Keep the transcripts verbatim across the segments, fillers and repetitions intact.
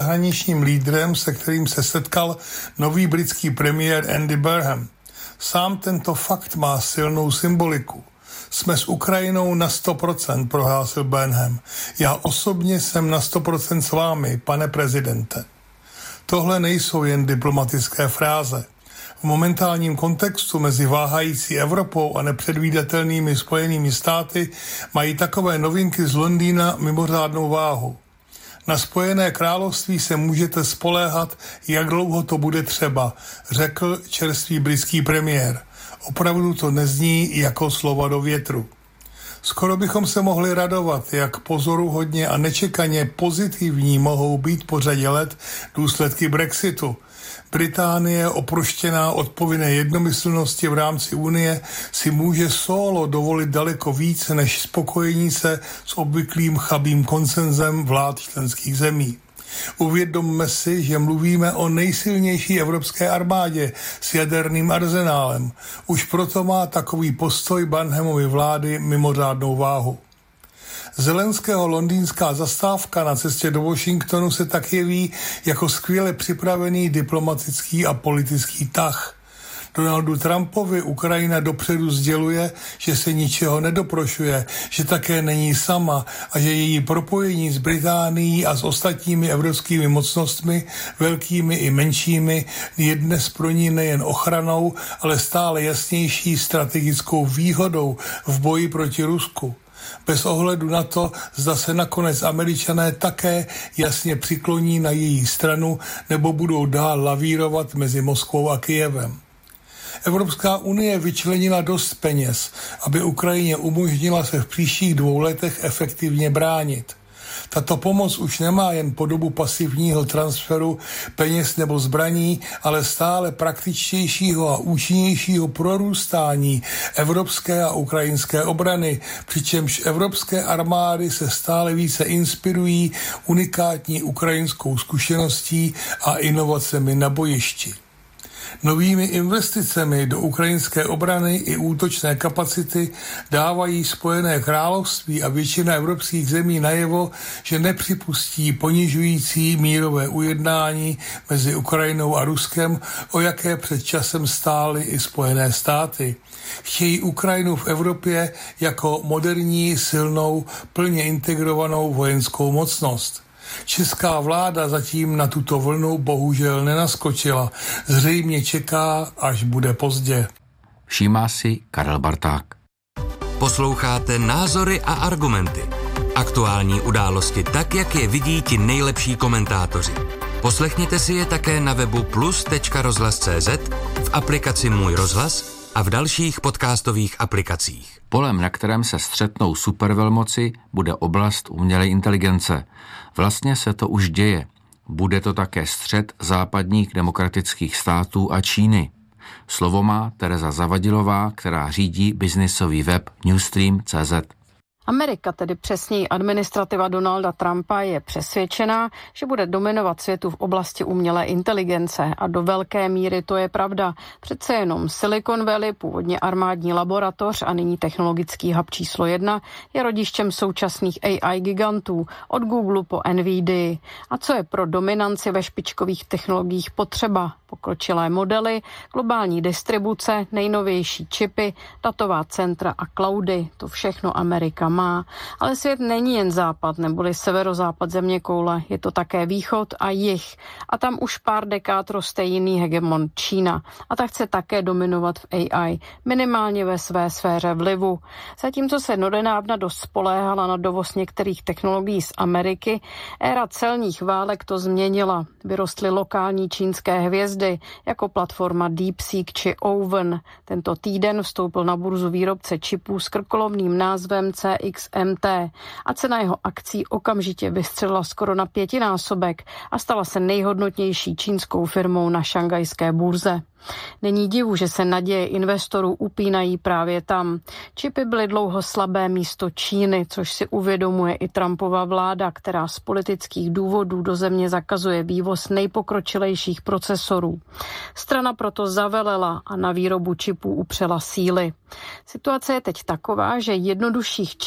zahraničním lídrem, se kterým se setkal nový britský premiér Andy Burnham. Sám tento fakt má silnou symboliku. Jsme s Ukrajinou na sto procent, prohlásil Burnham. Já osobně jsem na sto procent s vámi, pane prezidente. Tohle nejsou jen diplomatické fráze. V momentálním kontextu mezi váhající Evropou a nepředvídatelnými Spojenými státy mají takové novinky z Londýna mimořádnou váhu. Na Spojené království se můžete spoléhat, jak dlouho to bude třeba, řekl čerstvý britský premiér. Opravdu to nezní jako slova do větru. Skoro bychom se mohli radovat, jak pozoruhodně a nečekaně pozitivní mohou být po řadě let důsledky Brexitu. Británie, oproštěná od povinné jednomyslnosti v rámci Unie, si může solo dovolit daleko víc než spokojení se s obvyklým chabým konsenzem vlád členských zemí. Uvědomme si, že mluvíme o nejsilnější evropské armádě s jaderným arzenálem. Už proto má takový postoj Burnhamovy vlády mimořádnou váhu. Zelenského londýnská zastávka na cestě do Washingtonu se tak jeví jako skvěle připravený diplomatický a politický tah. Donaldu Trumpovi Ukrajina dopředu sděluje, že se ničeho nedoprošuje, že také není sama a že její propojení s Británií a s ostatními evropskými mocnostmi, velkými i menšími, je dnes pro ní nejen ochranou, ale stále jasnější strategickou výhodou v boji proti Rusku. Bez ohledu na to, zda se nakonec Američané také jasně přikloní na její stranu nebo budou dál lavírovat mezi Moskvou a Kyjevem. Evropská unie vyčlenila dost peněz, aby Ukrajině umožnila se v příštích dvou letech efektivně bránit. Tato pomoc už nemá jen podobu pasivního transferu peněz nebo zbraní, ale stále praktičtějšího a účinnějšího prorůstání evropské a ukrajinské obrany, přičemž evropské armády se stále více inspirují unikátní ukrajinskou zkušeností a inovacemi na bojišti. Novými investicemi do ukrajinské obrany i útočné kapacity dávají Spojené království a většina evropských zemí najevo, že nepřipustí ponižující mírové ujednání mezi Ukrajinou a Ruskem, o jaké před časem stály i Spojené státy. Chtějí Ukrajinu v Evropě jako moderní, silnou, plně integrovanou vojenskou mocnost. Česká vláda zatím na tuto vlnu bohužel nenaskočila. Zřejmě čeká, až bude pozdě. Všímá si Karel Barták. Posloucháte Názory a argumenty. Aktuální události tak, jak je vidí ti nejlepší komentátoři. Poslechněte si je také na webu plus tečka rozhlas tečka cé zet, v aplikaci Můj rozhlas a v dalších podcastových aplikacích. Polem, na kterém se střetnou supervelmoci, bude oblast umělé inteligence. Vlastně se to už děje. Bude to také střet západních demokratických států a Číny. Slovo má Tereza Zavadilová, která řídí biznisový web newstream tečka cé zet. Amerika, tedy přesněji administrativa Donalda Trumpa, je přesvědčená, že bude dominovat světu v oblasti umělé inteligence a do velké míry to je pravda. Přece jenom Silicon Valley, původně armádní laboratoř a nyní technologický hub číslo jedna, je rodištěm současných A I gigantů od Google po Nvidia. A co je pro dominanci ve špičkových technologiích potřeba? Pokročilé modely, globální distribuce, nejnovější čipy, datová centra a cloudy. To všechno Amerika má. Ale svět není jen západ neboli severozápad zeměkoule, je to také východ a jih. A tam už pár dekád roste jiný hegemon Čína. A ta chce také dominovat v A I, minimálně ve své sféře vlivu. Zatímco se donedávna dost spoléhala na dovoz některých technologií z Ameriky, éra celních válek to změnila. Vyrostly lokální čínské hvězdy, jako platforma DeepSeek či Oven. Tento týden vstoupil na burzu výrobce čipů s krkolomným názvem C X M T a cena jeho akcí okamžitě vystřelila skoro na pětinásobek a stala se nejhodnotnější čínskou firmou na šanghajské burze. Není divu, že se naděje investorů upínají právě tam. Čipy byly dlouho slabé místo Číny, což si uvědomuje i Trumpova vláda, která z politických důvodů do země zakazuje vývoz nejpokročilejších procesorů. Strana proto zavelela a na výrobu čipů upřela síly. Situace je teď taková, že jednodušších čipů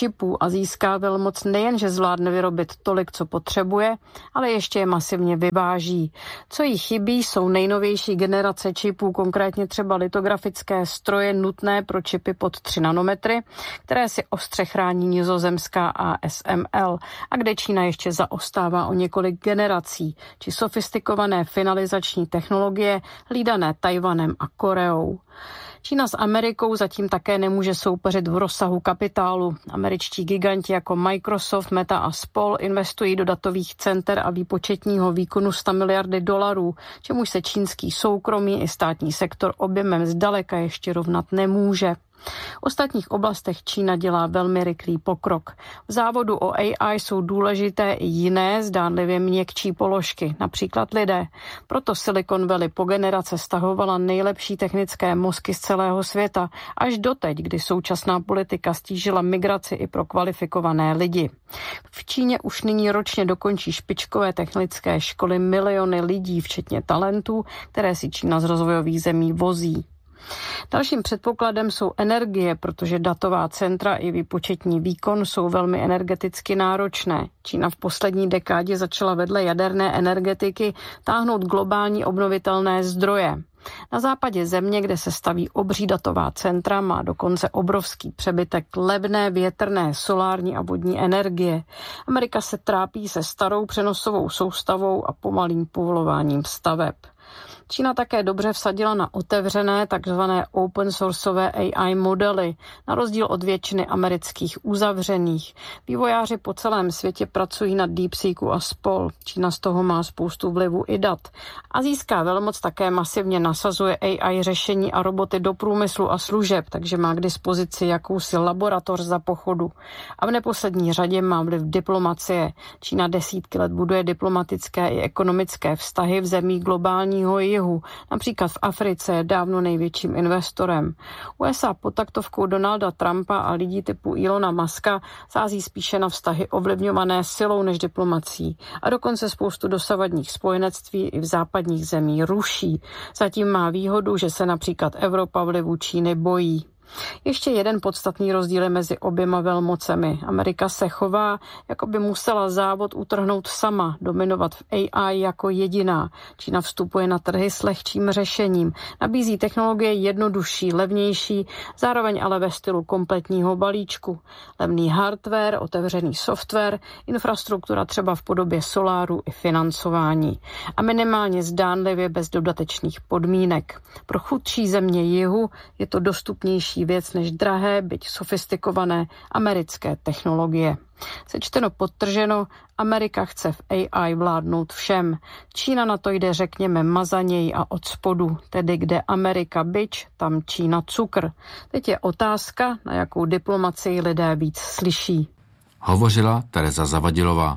čipů a získá velmoc nejenže zvládne vyrobit tolik, co potřebuje, ale ještě je masivně vyváží. Co jí chybí, jsou nejnovější generace čipů, konkrétně třeba litografické stroje nutné pro čipy pod tři nanometry, které si ostře chrání nizozemská A S M L a kde Čína ještě zaostává o několik generací, či sofistikované finalizační technologie hlídané Tajvanem a Koreou. Čína s Amerikou zatím také nemůže soupeřit v rozsahu kapitálu. Američtí giganti jako Microsoft, Meta a spol investují do datových center a výpočetního výkonu sto miliardy dolarů, čemuž se čínský soukromý i státní sektor objemem zdaleka ještě rovnat nemůže. V ostatních oblastech Čína dělá velmi rychlý pokrok. V závodu o A I jsou důležité i jiné, zdánlivě měkčí položky, například lidé. Proto Silicon Valley po generace stahovala nejlepší technické mozky z celého světa, až doteď, kdy současná politika stížila migraci i pro kvalifikované lidi. V Číně už nyní ročně dokončí špičkové technické školy miliony lidí, včetně talentů, které si Čína z rozvojových zemí vozí. Dalším předpokladem jsou energie, protože datová centra i výpočetní výkon jsou velmi energeticky náročné. Čína v poslední dekádě začala vedle jaderné energetiky táhnout globální obnovitelné zdroje. Na západě země, kde se staví obří datová centra, má dokonce obrovský přebytek levné větrné, solární a vodní energie. Amerika se trápí se starou přenosovou soustavou a pomalým povolováním staveb. Čína také dobře vsadila na otevřené, takzvané open sourceové A I modely, na rozdíl od většiny amerických uzavřených. Vývojáři po celém světě pracují na DeepSeeku a spol. Čína z toho má spoustu vlivu i dat. Azijská velmoc také masivně nasazuje A I řešení a roboty do průmyslu a služeb, takže má k dispozici jakousi laboratoř za pochodu. A v neposlední řadě má vliv diplomacie. Čína desítky let buduje diplomatické i ekonomické vztahy v zemích globálního jihu. Například v Africe je dávno největším investorem. U S A pod taktovkou Donalda Trumpa a lidí typu Elona Muska sází spíše na vztahy ovlivňované silou než diplomací a dokonce spoustu dosavadních spojenectví i v západních zemí ruší. Zatím má výhodu, že se například Evropa vlivu Číny bojí. Ještě jeden podstatný rozdíl je mezi oběma velmocemi. Amerika se chová, jako by musela závod utrhnout sama, dominovat v A I jako jediná. Čína vstupuje na trhy s lehčím řešením, nabízí technologie jednodušší, levnější, zároveň ale ve stylu kompletního balíčku. Levný hardware, otevřený software, infrastruktura třeba v podobě soláru i financování. A minimálně zdánlivě bez dodatečných podmínek. Pro chudší země jihu je to dostupnější věc než drahé, byť sofistikované americké technologie. Sečteno podtrženo, Amerika chce v A I vládnout všem. Čína na to jde, řekněme, mazaněji a od spodu, tedy kde Amerika bič, tam Čína cukr. Teď je otázka, na jakou diplomacii lidé víc slyší. Hovořila Tereza Zavadilová.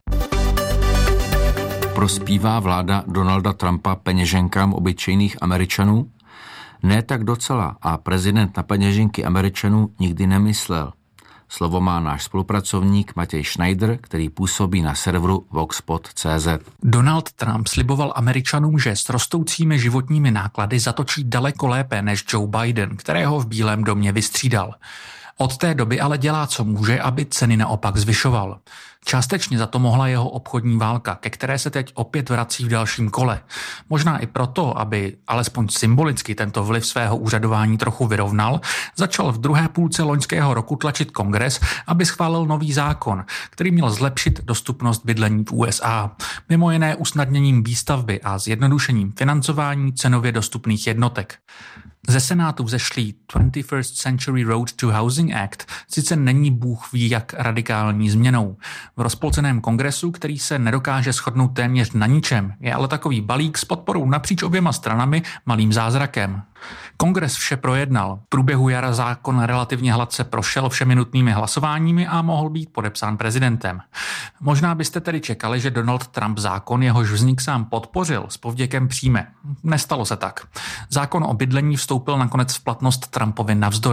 Prospívá vláda Donalda Trumpa peněženkám obyčejných Američanů? Ne tak docela a prezident na peněženky Američanů nikdy nemyslel. Slovo má náš spolupracovník Matěj Schneider, který působí na serveru voxpot tečka cé zet. Donald Trump sliboval Američanům, že s rostoucími životními náklady zatočí daleko lépe než Joe Biden, kterého v Bílém domě vystřídal. Od té doby ale dělá, co může, aby ceny naopak zvyšoval. Částečně za to mohla jeho obchodní válka, ke které se teď opět vrací v dalším kole. Možná i proto, aby alespoň symbolicky tento vliv svého úřadování trochu vyrovnal, začal v druhé půlce loňského roku tlačit Kongres, aby schválil nový zákon, který měl zlepšit dostupnost bydlení v U S A. Mimo jiné usnadněním výstavby a zjednodušením financování cenově dostupných jednotek. Ze Senátu vzešlý twenty-first Century Road to Housing Act sice není bůh ví jak radikální změnou. V rozpolceném kongresu, který se nedokáže shodnout téměř na ničem, je ale takový balík s podporou napříč oběma stranami malým zázrakem. Kongres vše projednal. V průběhu jara zákon relativně hladce prošel všemi nutnými hlasováními a mohl být podepsán prezidentem. Možná byste tedy čekali, že Donald Trump zákon, jehož vznik sám podpořil, s povděkem přijme. Nestalo se tak. Zákon o bydlení vstoupil nakonec v platnost Trumpovi navzdory.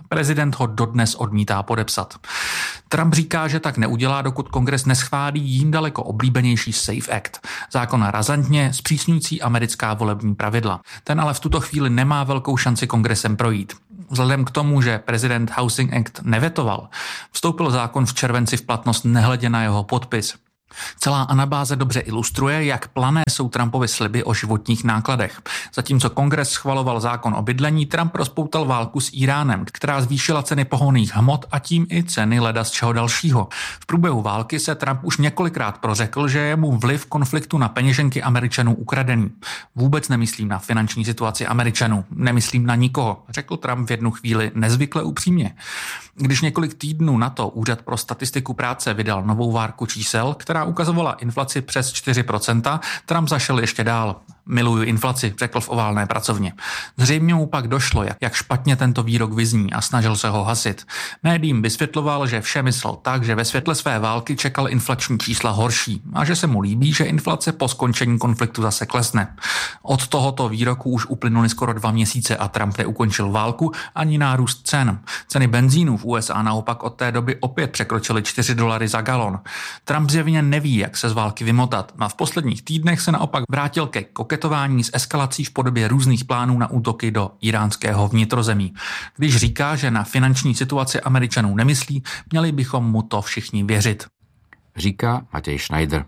Prezident ho dodnes odmítá podepsat. Trump říká, že tak neudělá, dokud kongres neschválí jím daleko oblíbenější Safe Act, zákon razantně zpřísňující americká volební pravidla. Ten ale v tuto chvíli nemá velkou šanci kongresem projít. Vzhledem k tomu, že prezident Housing Act nevetoval, vstoupil zákon v červenci v platnost nehledě na jeho podpis. Celá anabáze dobře ilustruje, jak plané jsou Trumpovy sliby o životních nákladech. Zatímco kongres schvaloval zákon o bydlení, Trump rozpoutal válku s Íránem, která zvýšila ceny pohonných hmot a tím i ceny leda z čeho dalšího. V průběhu války se Trump už několikrát prořekl, že je mu vliv konfliktu na peněženky Američanů ukradený. Vůbec nemyslím na finanční situaci Američanů, nemyslím na nikoho, řekl Trump v jednu chvíli nezvykle upřímně. Když několik týdnů na to Úřad pro statistiku práce vydal novou várku čísel, která ukazovala inflaci přes čtyři procenta, Trump zašel ještě dál. Miluju inflaci, řekl v oválné pracovně. Zřejmě mu pak došlo, jak, jak špatně tento výrok vyzní a snažil se ho hasit. Médiím vysvětloval, že vše myslel tak, že ve světle své války čekal inflační čísla horší a že se mu líbí, že inflace po skončení konfliktu zase klesne. Od tohoto výroku už uplynuly skoro dva měsíce a Trump neukončil válku ani nárůst cen. Ceny benzínu v U S A naopak od té doby opět překročily čtyři dolary za galon. Trump zjevně neví, jak se z války vymotat a v posledních týdnech se naopak vrátil ke koketování s eskalací v podobě různých plánů na útoky do iránského vnitrozemí. Když říká, že na finanční situaci Američanů nemyslí, měli bychom mu to všichni věřit. Říká Matěj Schneider.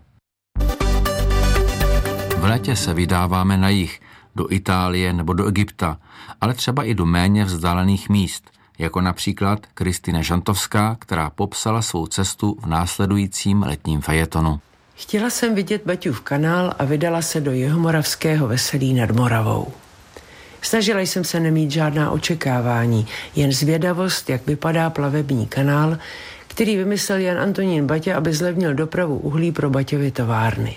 V létě se vydáváme na jih, do Itálie nebo do Egypta, ale třeba i do méně vzdálených míst, jako například Kristýna Žantovská, která popsala svou cestu v následujícím letním fejetonu. Chtěla jsem vidět Baťův kanál a vydala se do jihomoravského Veselí nad Moravou. Snažila jsem se nemít žádná očekávání, jen zvědavost, jak vypadá plavební kanál, který vymyslel Jan Antonín Baťa, aby zlevnil dopravu uhlí pro Baťovy továrny.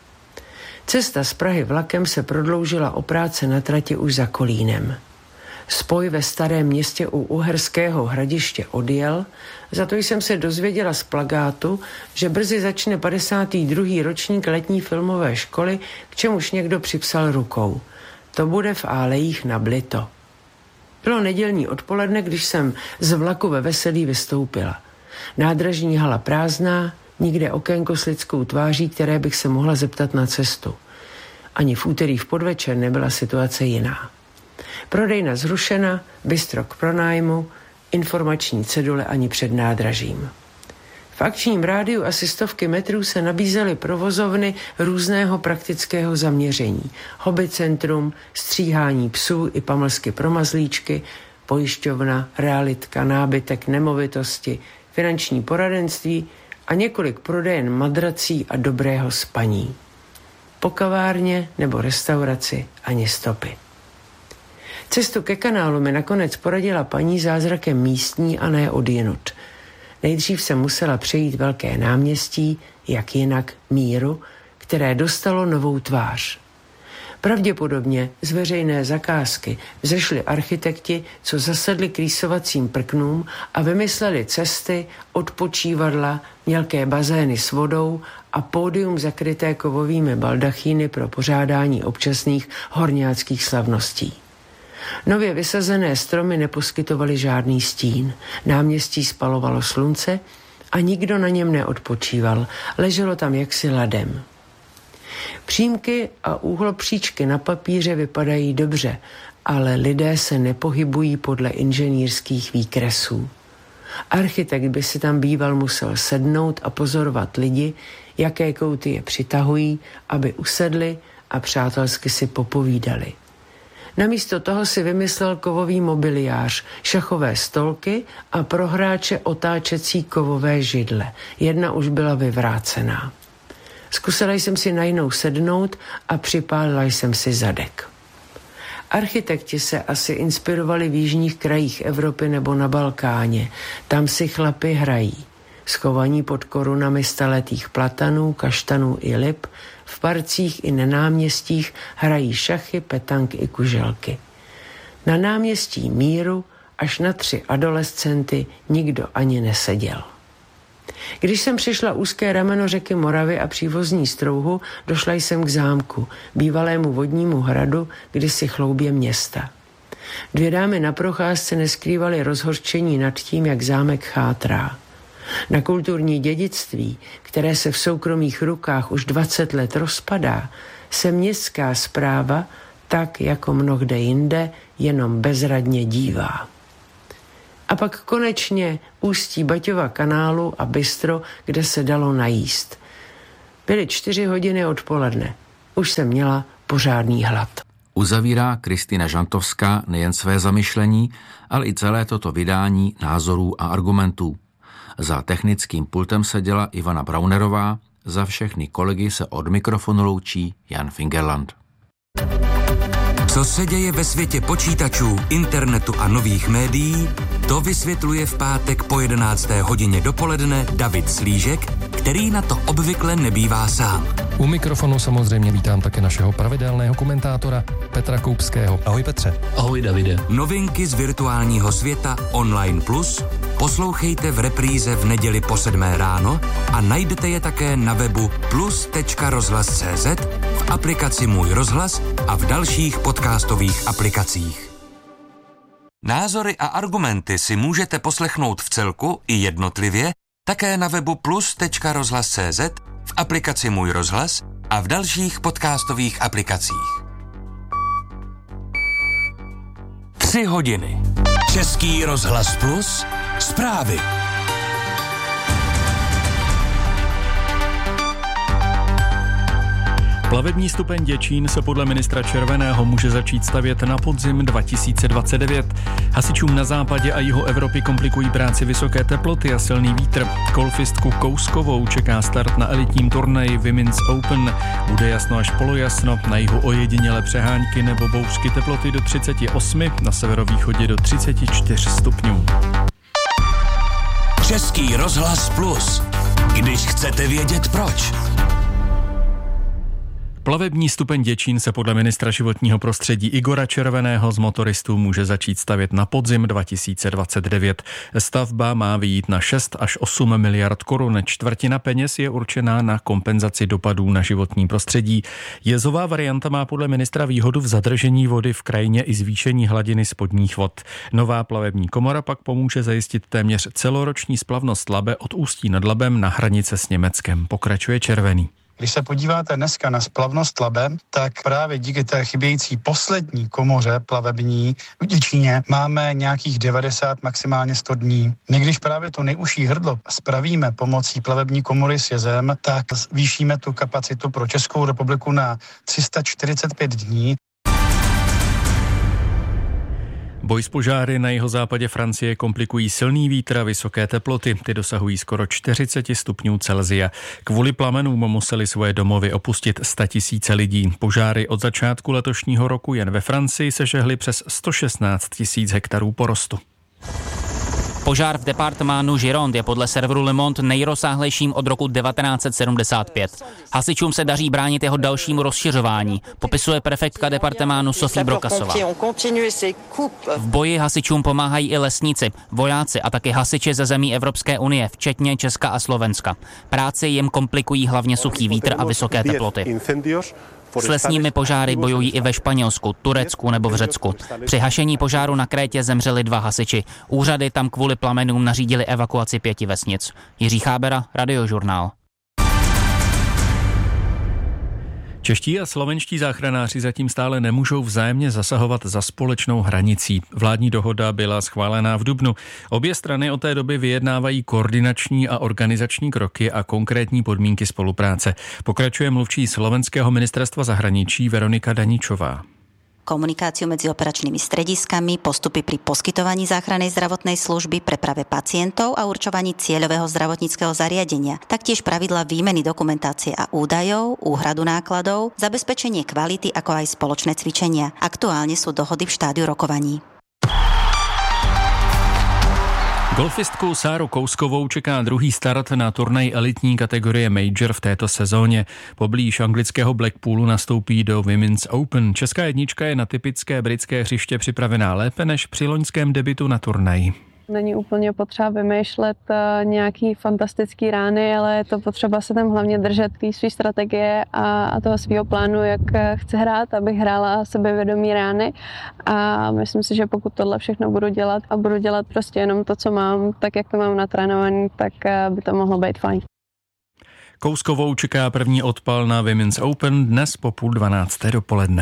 Cesta z Prahy vlakem se prodloužila o práce na trati už za Kolínem. Spoj ve Starém Městě u Uherského Hradiště odjel, za to jsem se dozvěděla z plakátu, že brzy začne padesátý druhý ročník letní filmové školy, k čemuž někdo připsal rukou. To bude v Álejích na Blito. Bylo nedělní odpoledne, když jsem z vlaku ve Veselí vystoupila. Nádražní hala prázdná, nikde okénko s lidskou tváří, které bych se mohla zeptat na cestu. Ani v úterý v podvečer nebyla situace jiná. Prodejna zrušena, bistro k pronájmu, informační cedule ani před nádražím. V akčním rádiu asi stovky metrů se nabízely provozovny různého praktického zaměření. Hobbycentrum, stříhání psů i pamlsky pro mazlíčky, pojišťovna, realitka, nábytek, nemovitosti, finanční poradenství a několik prodejen madrací a dobrého spaní. Po kavárně nebo restauraci ani stopy. Cestu ke kanálu mi nakonec poradila paní zázrakem místní a ne odjinud. Nejdřív jsem musela přejít velké náměstí, jak jinak Míru, které dostalo novou tvář. Pravděpodobně z veřejné zakázky vzešli architekti, co zasedli k rýsovacím prknům a vymysleli cesty, odpočívadla, mělké bazény s vodou a pódium zakryté kovovými baldachíny pro pořádání občasných horňáckých slavností. Nově vysazené stromy neposkytovaly žádný stín. Náměstí spalovalo slunce a nikdo na něm neodpočíval. Leželo tam jaksi ladem. Přímky a úhlopříčky na papíře vypadají dobře, ale lidé se nepohybují podle inženýrských výkresů. Architekt by si tam býval musel sednout a pozorovat lidi, jaké kouty je přitahují, aby usedli a přátelsky si popovídali. Namísto toho si vymyslel kovový mobiliář, šachové stolky a pro hráče otáčecí kovové židle. Jedna už byla vyvrácená. Zkusila jsem si na jinou sednout a připálila jsem si zadek. Architekti se asi inspirovali v jižních krajích Evropy nebo na Balkáně. Tam si chlapi hrají. Schovaní pod korunami staletých platanů, kaštanů i lip, v parcích i na náměstích hrají šachy, petanky i kuželky. Na náměstí Míru až na tři adolescenty nikdo ani neseděl. Když jsem přišla úzké rameno řeky Moravy a přívozní Strouhu, došla jsem k zámku, bývalému vodnímu hradu, kdysi chloubě města. Dvě dámy na procházce neskrývaly rozhořčení nad tím, jak zámek chátrá. Na kulturní dědictví, které se v soukromých rukách už dvacet let rozpadá, se městská správa, tak jako mnohde jinde, jenom bezradně dívá. A pak konečně ústí Baťova kanálu a bistro, kde se dalo najíst. Byly čtyři hodiny odpoledne. Už jsem měla pořádný hlad. Uzavírá Kristýna Žantovská nejen své zamyšlení, ale i celé toto vydání názorů a argumentů. Za technickým pultem seděla Ivana Braunerová, za všechny kolegy se od mikrofonu loučí Jan Fingerland. Co se děje ve světě počítačů, internetu a nových médií, to vysvětluje v pátek po jedenácté hodině dopoledne David Slížek, který na to obvykle nebývá sám. U mikrofonu samozřejmě vítám také našeho pravidelného komentátora Petra Koupského. Ahoj Petře. Ahoj Davide. Novinky z virtuálního světa Online Plus poslouchejte v repríze v neděli po sedmé ráno a najdete je také na webu plus tečka rozhlas tečka cé zet, v aplikaci Můj rozhlas a v dalších podcastových aplikacích. Názory a argumenty si můžete poslechnout v celku i jednotlivě také na webu plus tečka rozhlas tečka cé zet, v aplikaci Můj rozhlas a v dalších podcastových aplikacích. Tři hodiny. Český rozhlas Plus. Zprávy. Plavební stupeň Děčín se podle ministra Červeného může začít stavět na podzim dva tisíce dvacet devět. Hasičům na západě a jihu Evropy komplikují práci vysoké teploty a silný vítr. Golfistku Kouskovou čeká start na elitním turnaji Women's Open. Bude jasno až polojasno, na jihu ojediněle přehánky nebo bouřky, teploty do třicet osm, na severovýchodě do třicet čtyři stupňů. Český rozhlas Plus. Když chcete vědět proč. Plavební stupeň Děčín se podle ministra životního prostředí Igora Červeného z motoristů může začít stavět na podzim dva tisíce dvacet devět. Stavba má vyjít na šest až osm miliard korun. Čtvrtina peněz je určená na kompenzaci dopadů na životní prostředí. Jezová varianta má podle ministra výhodu v zadržení vody v krajině i zvýšení hladiny spodních vod. Nová plavební komora pak pomůže zajistit téměř celoroční splavnost Labe od Ústí nad Labem na hranice s Německem. Pokračuje Červený. Když se podíváte dneska na splavnost Labe, tak právě díky té chybějící poslední komoře plavební v Děčíně máme nějakých devadesát, maximálně sto dní. My když právě to nejužší hrdlo spravíme pomocí plavební komory s jezem, tak zvýšíme tu kapacitu pro Českou republiku na tři sta čtyřicet pět dní. Boj s požáry na jihozápadě Francie komplikují silný vítr a vysoké teploty. Ty dosahují skoro čtyřicet stupňů Celsia. Kvůli plamenům museli svoje domovy opustit statisíce lidí. Požáry od začátku letošního roku jen ve Francii sežehly přes sto šestnáct tisíc hektarů porostu. Požár v departemánu Gironde je podle serveru Le Monde nejrozsáhlejším od roku devatenáct set sedmdesát pět. Hasičům se daří bránit jeho dalšímu rozšiřování, popisuje prefektka departemánu Sophie Brokasová. V boji hasičům pomáhají i lesníci, vojáci a taky hasiči ze zemí Evropské unie, včetně Česka a Slovenska. Práci jim komplikují hlavně suchý vítr a vysoké teploty. S lesními požáry bojují i ve Španělsku, Turecku nebo v Řecku. Při hašení požáru na Krétě zemřeli dva hasiči. Úřady tam kvůli plamenům nařídili evakuaci pěti vesnic. Jiří Chábera, Radiožurnál. Čeští a slovenští záchranáři zatím stále nemůžou vzájemně zasahovat za společnou hranicí. Vládní dohoda byla schválená v dubnu. Obě strany od té doby vyjednávají koordinační a organizační kroky a konkrétní podmínky spolupráce. Pokračuje mluvčí slovenského ministerstva zahraničí Veronika Daničová. Komunikáciu medzi operačnými strediskami, postupy pri poskytovaní záchrannej zdravotnej služby, preprave pacientov a určovaní cieľového zdravotníckeho zariadenia. Taktiež pravidla výmeny dokumentácie a údajov, úhradu nákladov, zabezpečenie kvality ako aj spoločné cvičenia. Aktuálne sú dohody v štádiu rokovaní. Golfistku Sáru Kouskovou čeká druhý start na turnaj elitní kategorie Major v této sezóně. Poblíž anglického Blackpoolu nastoupí do Women's Open. Česká jednička je na typické britské hřiště připravená lépe než při loňském debutu na turnaji. Není úplně potřeba vymýšlet nějaký fantastický rány, ale je to potřeba se tam hlavně držet té své strategie a, a toho svého plánu, jak chci hrát, abych hrála sebevědomý rány. A myslím si, že pokud tohle všechno budu dělat a budu dělat prostě jenom to, co mám, tak jak to mám natrénovaný, tak by to mohlo být fajn. Kouskovou čeká první odpal na Women's Open dnes po půl dvanácté dopoledne.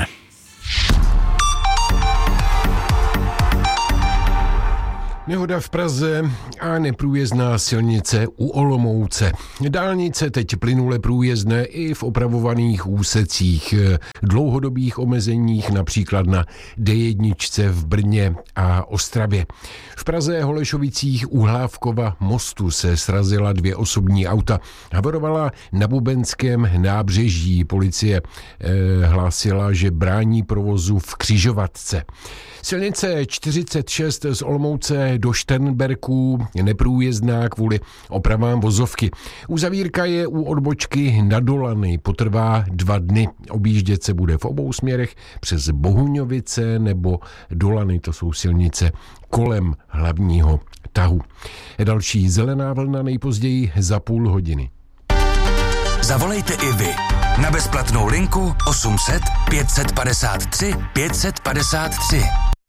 Nehoda v Praze a neprůjezdná silnice u Olomouce. Dálnice teď plynule průjezdné i v opravovaných úsecích, dlouhodobých omezeních, například na D jedna v Brně a Ostravě. V Praze Holešovicích u Hlávkova mostu se srazila dvě osobní auta. Havarovala na Bubenském nábřeží. Policie eh, hlásila, že brání provozu v křižovatce. Silnice čtyřicet šest z Olomouce do Šternberků je neprůjezdná kvůli opravám vozovky. Uzavírka je u odbočky na Dolany, potrvá dva dny. Objíždět se bude v obou směrech přes Bohuňovice nebo Dolany, to jsou silnice kolem hlavního tahu. Další zelená vlna nejpozději za půl hodiny. Zavolejte i vy na bezplatnou linku osm set pět set padesát tři pět set padesát tři.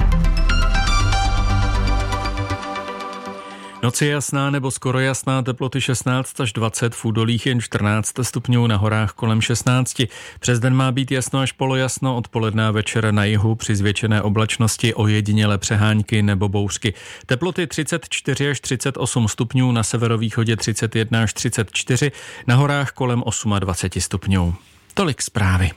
Noc je jasná nebo skoro jasná, teploty šestnáct až dvacet, v údolích jen čtrnáct stupňů, na horách kolem šestnáct. Přes den má být jasno až polojasno, odpoledne a večer na jihu při zvětšené oblačnosti ojedinělé přehánky nebo bouřky. Teploty třicet čtyři až třicet osm stupňů, na severovýchodě třicet jedna až třicet čtyři, na horách kolem dvacet osm stupňů. Tolik zprávy.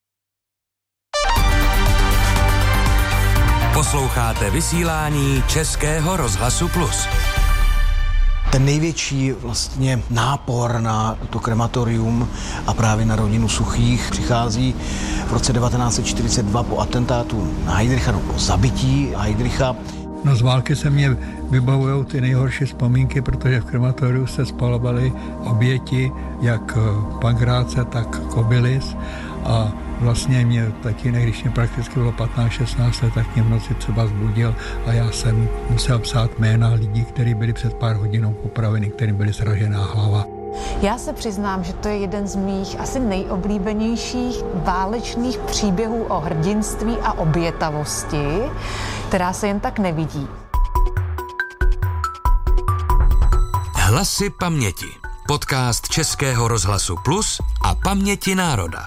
Posloucháte vysílání Českého rozhlasu Plus. Ten největší vlastně nápor na to krematorium a právě na rodinu Suchých přichází v roce devatenáct set čtyřicet dva po atentátu na Heydricha, no po zabití Heydricha. No z války se mě vybavují ty nejhorší vzpomínky, protože v krematoriu se spalovaly oběti, jak Pankráce, tak Kobylis, a vlastně mě tatínek, když mě prakticky bylo patnáct šestnáct let, tak mě v noci třeba zbudil a já jsem musel psát jména lidí, kteří byli před pár hodinou popraveni, kterým byly sražená hlava. Já se přiznám, že to je jeden z mých asi nejoblíbenějších válečných příběhů o hrdinství a obětavosti, která se jen tak nevidí. Hlasy paměti. Podcast Českého rozhlasu Plus a Paměti národa.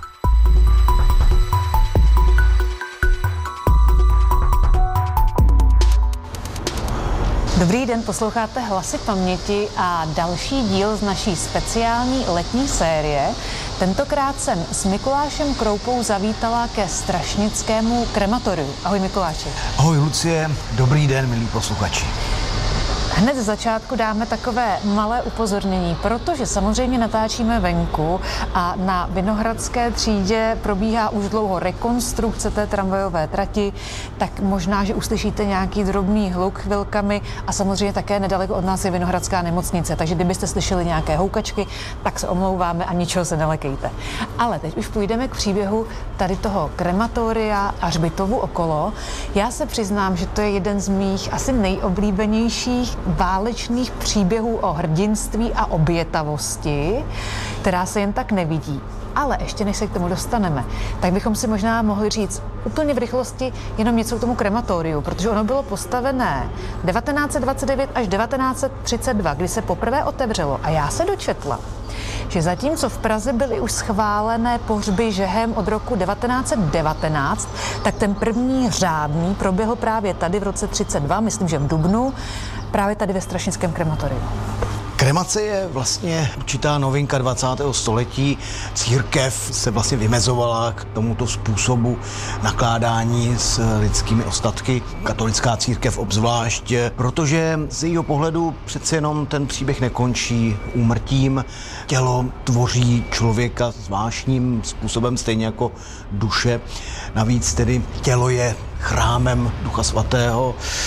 Dobrý den, posloucháte Hlasy paměti a další díl z naší speciální letní série. Tentokrát jsem s Mikulášem Kroupou zavítala ke strašnickému krematoriu. Ahoj Mikuláši. Ahoj Lucie, dobrý den, milí posluchači. Hned z začátku dáme takové malé upozornění, protože samozřejmě natáčíme venku a na Vinohradské třídě probíhá už dlouho rekonstrukce té tramvajové trati, tak možná, že uslyšíte nějaký drobný hluk chvilkami a samozřejmě také nedaleko od nás je Vinohradská nemocnice, takže kdybyste slyšeli nějaké houkačky, tak se omlouváme a ničeho se nelekejte. Ale teď už půjdeme k příběhu tady toho krematoria a hřbitovu okolo. Já se přiznám, že to je jeden z mých asi nejoblíbenějších válečných příběhů o hrdinství a obětavosti, která se jen tak nevidí. Ale ještě než se k tomu dostaneme, tak bychom si možná mohli říct úplně v rychlosti jenom něco k tomu krematoriu, protože ono bylo postavené devatenáct set dvacet devět až devatenáct set třicet dva, kdy se poprvé otevřelo. A já se dočetla, že zatímco v Praze byly už schválené pohřby žehem od roku devatenáct set devatenáct, tak ten první řádný proběhl právě tady v roce třicet dva, myslím, že v dubnu, právě tady ve strašnickém krematoriu. Kremace je vlastně určitá novinka dvacátého století. Církev se vlastně vymezovala k tomuto způsobu nakládání s lidskými ostatky. Katolická církev obzvlášť, protože z jejího pohledu přece jenom ten příběh nekončí úmrtím. Tělo tvoří člověka zvláštním způsobem, stejně jako duše. Navíc tedy tělo je chrámem Ducha Svatého.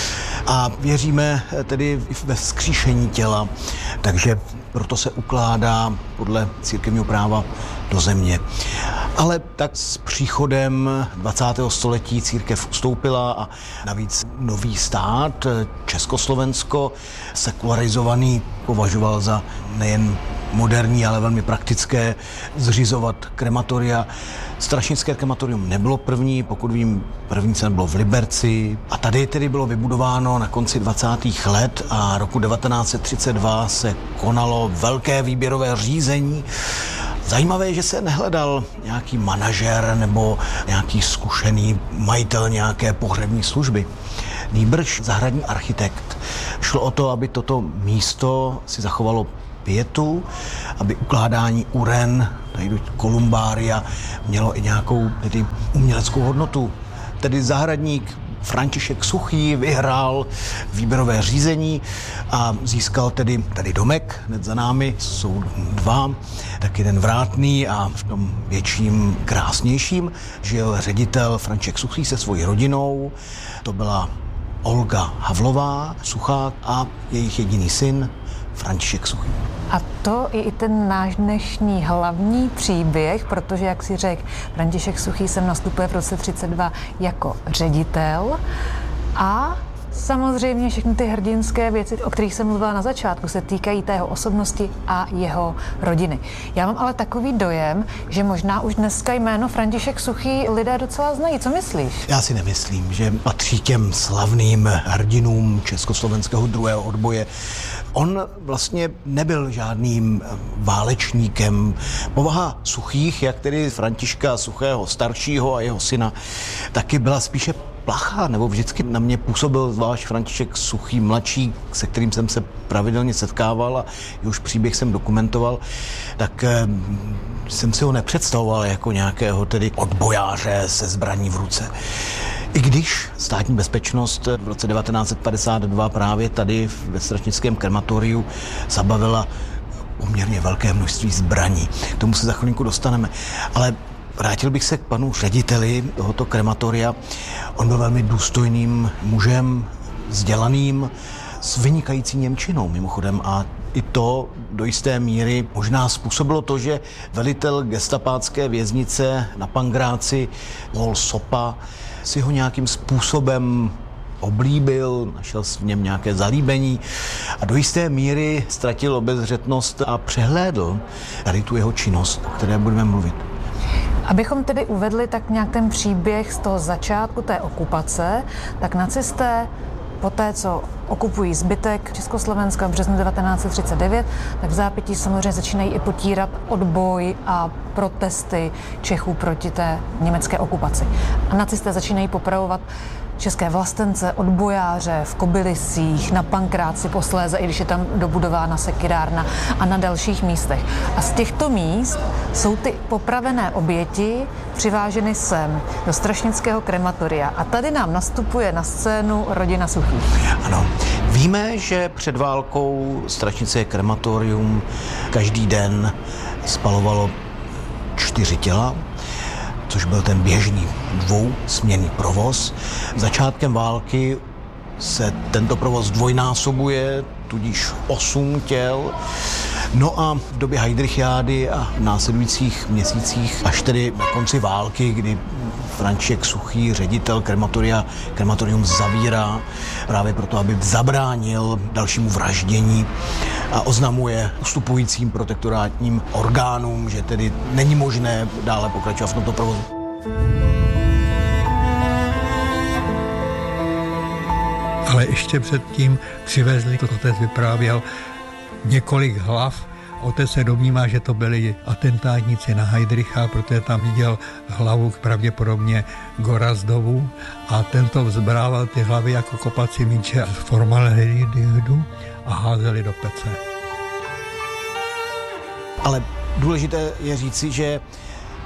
A věříme tedy ve vzkříšení těla, takže proto se ukládá podle církevního práva do země. Ale tak s příchodem dvacátého století církev ustoupila a navíc nový stát, Československo, sekularizovaný, považoval za nejen moderní, ale velmi praktické zřizovat krematoria. Strašnické krematorium nebylo první, pokud vím, první se bylo v Liberci. A tady tedy bylo vybudováno na konci dvacátých let a roku devatenáct set třicet dva se konalo velké výběrové řízení. Zajímavé je, že se nehledal nějaký manažer nebo nějaký zkušený majitel nějaké pohřební služby. Nýbrž zahradní architekt. Šlo o to, aby toto místo si zachovalo pietu, aby ukládání uren, tady do kolumbária, mělo i nějakou tedy uměleckou hodnotu. Tedy zahradník František Suchý vyhrál výběrové řízení a získal tedy tady domek, hned za námi jsou dva, tak jeden vrátný a v tom větším, krásnějším žil ředitel František Suchý se svojí rodinou, to byla Olga Havlová Suchá a jejich jediný syn František Suchý. A to je i ten náš dnešní hlavní příběh, protože, jak si řekl, František Suchý sem nastupuje v roce třicet dva jako ředitel a samozřejmě všechny ty hrdinské věci, o kterých jsem mluvila na začátku, se týkají té jeho osobnosti a jeho rodiny. Já mám ale takový dojem, že možná už dneska jméno František Suchý lidé docela znají. Co myslíš? Já si nemyslím, že patří těm slavným hrdinům československého druhého odboje. On vlastně nebyl žádným válečníkem. Povaha Suchých, jak tedy Františka Suchého staršího a jeho syna, taky byla spíše plachá, nebo vždycky na mě působil zvlášť František Suchý mladší, se kterým jsem se pravidelně setkával a jehož příběh jsem dokumentoval, tak eh, jsem si ho nepředstavoval jako nějakého tedy odbojáře se zbraní v ruce. I když státní bezpečnost v roce devatenáct set padesát dva právě tady ve strašnickém krematoriu zabavila poměrně velké množství zbraní. K tomu se za chvilinku dostaneme. Ale vrátil bych se k panu řediteli tohoto krematoria. On byl velmi důstojným mužem, vzdělaným, s vynikající němčinou mimochodem a i to do jisté míry možná způsobilo to, že velitel gestapácké věznice na Pangráci Paul Sopa si ho nějakým způsobem oblíbil, našel v něm nějaké zalíbení a do jisté míry ztratil obezřetnost a přehlédl tady tu jeho činnost, o které budeme mluvit. Abychom tedy uvedli tak nějak ten příběh z toho začátku té okupace, tak nacisté poté, co okupují zbytek Československa v březnu devatenáct set třicet devět, tak v zápětí samozřejmě začínají i potírat odboj a protesty Čechů proti té německé okupaci. A nacisté začínají popravovat české vlastence, odbojáře v Kobylisích, na Pankráci posléze, i když je tam dobudována sekirárna a na dalších místech. A z těchto míst jsou ty popravené oběti přiváženy sem do strašnického krematoria. A tady nám nastupuje na scénu rodina Suchých. Ano, víme, že před válkou strašnické krematorium každý den spalovalo čtyři těla, což byl ten běžný dvousměnný provoz. Začátkem války se tento provoz dvojnásobuje, tudíž osm těl. No a v době Heydrichiády a v následujících měsících, až tedy na konci války, kdy František Suchý, ředitel krematoria, krematorium zavírá právě proto, aby zabránil dalšímu vraždění a oznamuje ustupujícím protektorátním orgánům, že tedy není možné dále pokračovat v tomto provozu. Ale ještě předtím přivezli, to otec vyprávěl, několik hlav. Otec se domnívá, že to byli atentátníci na Heydricha, protože tam viděl hlavu pravděpodobně Gorazdovu a tento vzbrával ty hlavy jako kopací míče z formaldehydu a házeli do pece. Ale důležité je říci, že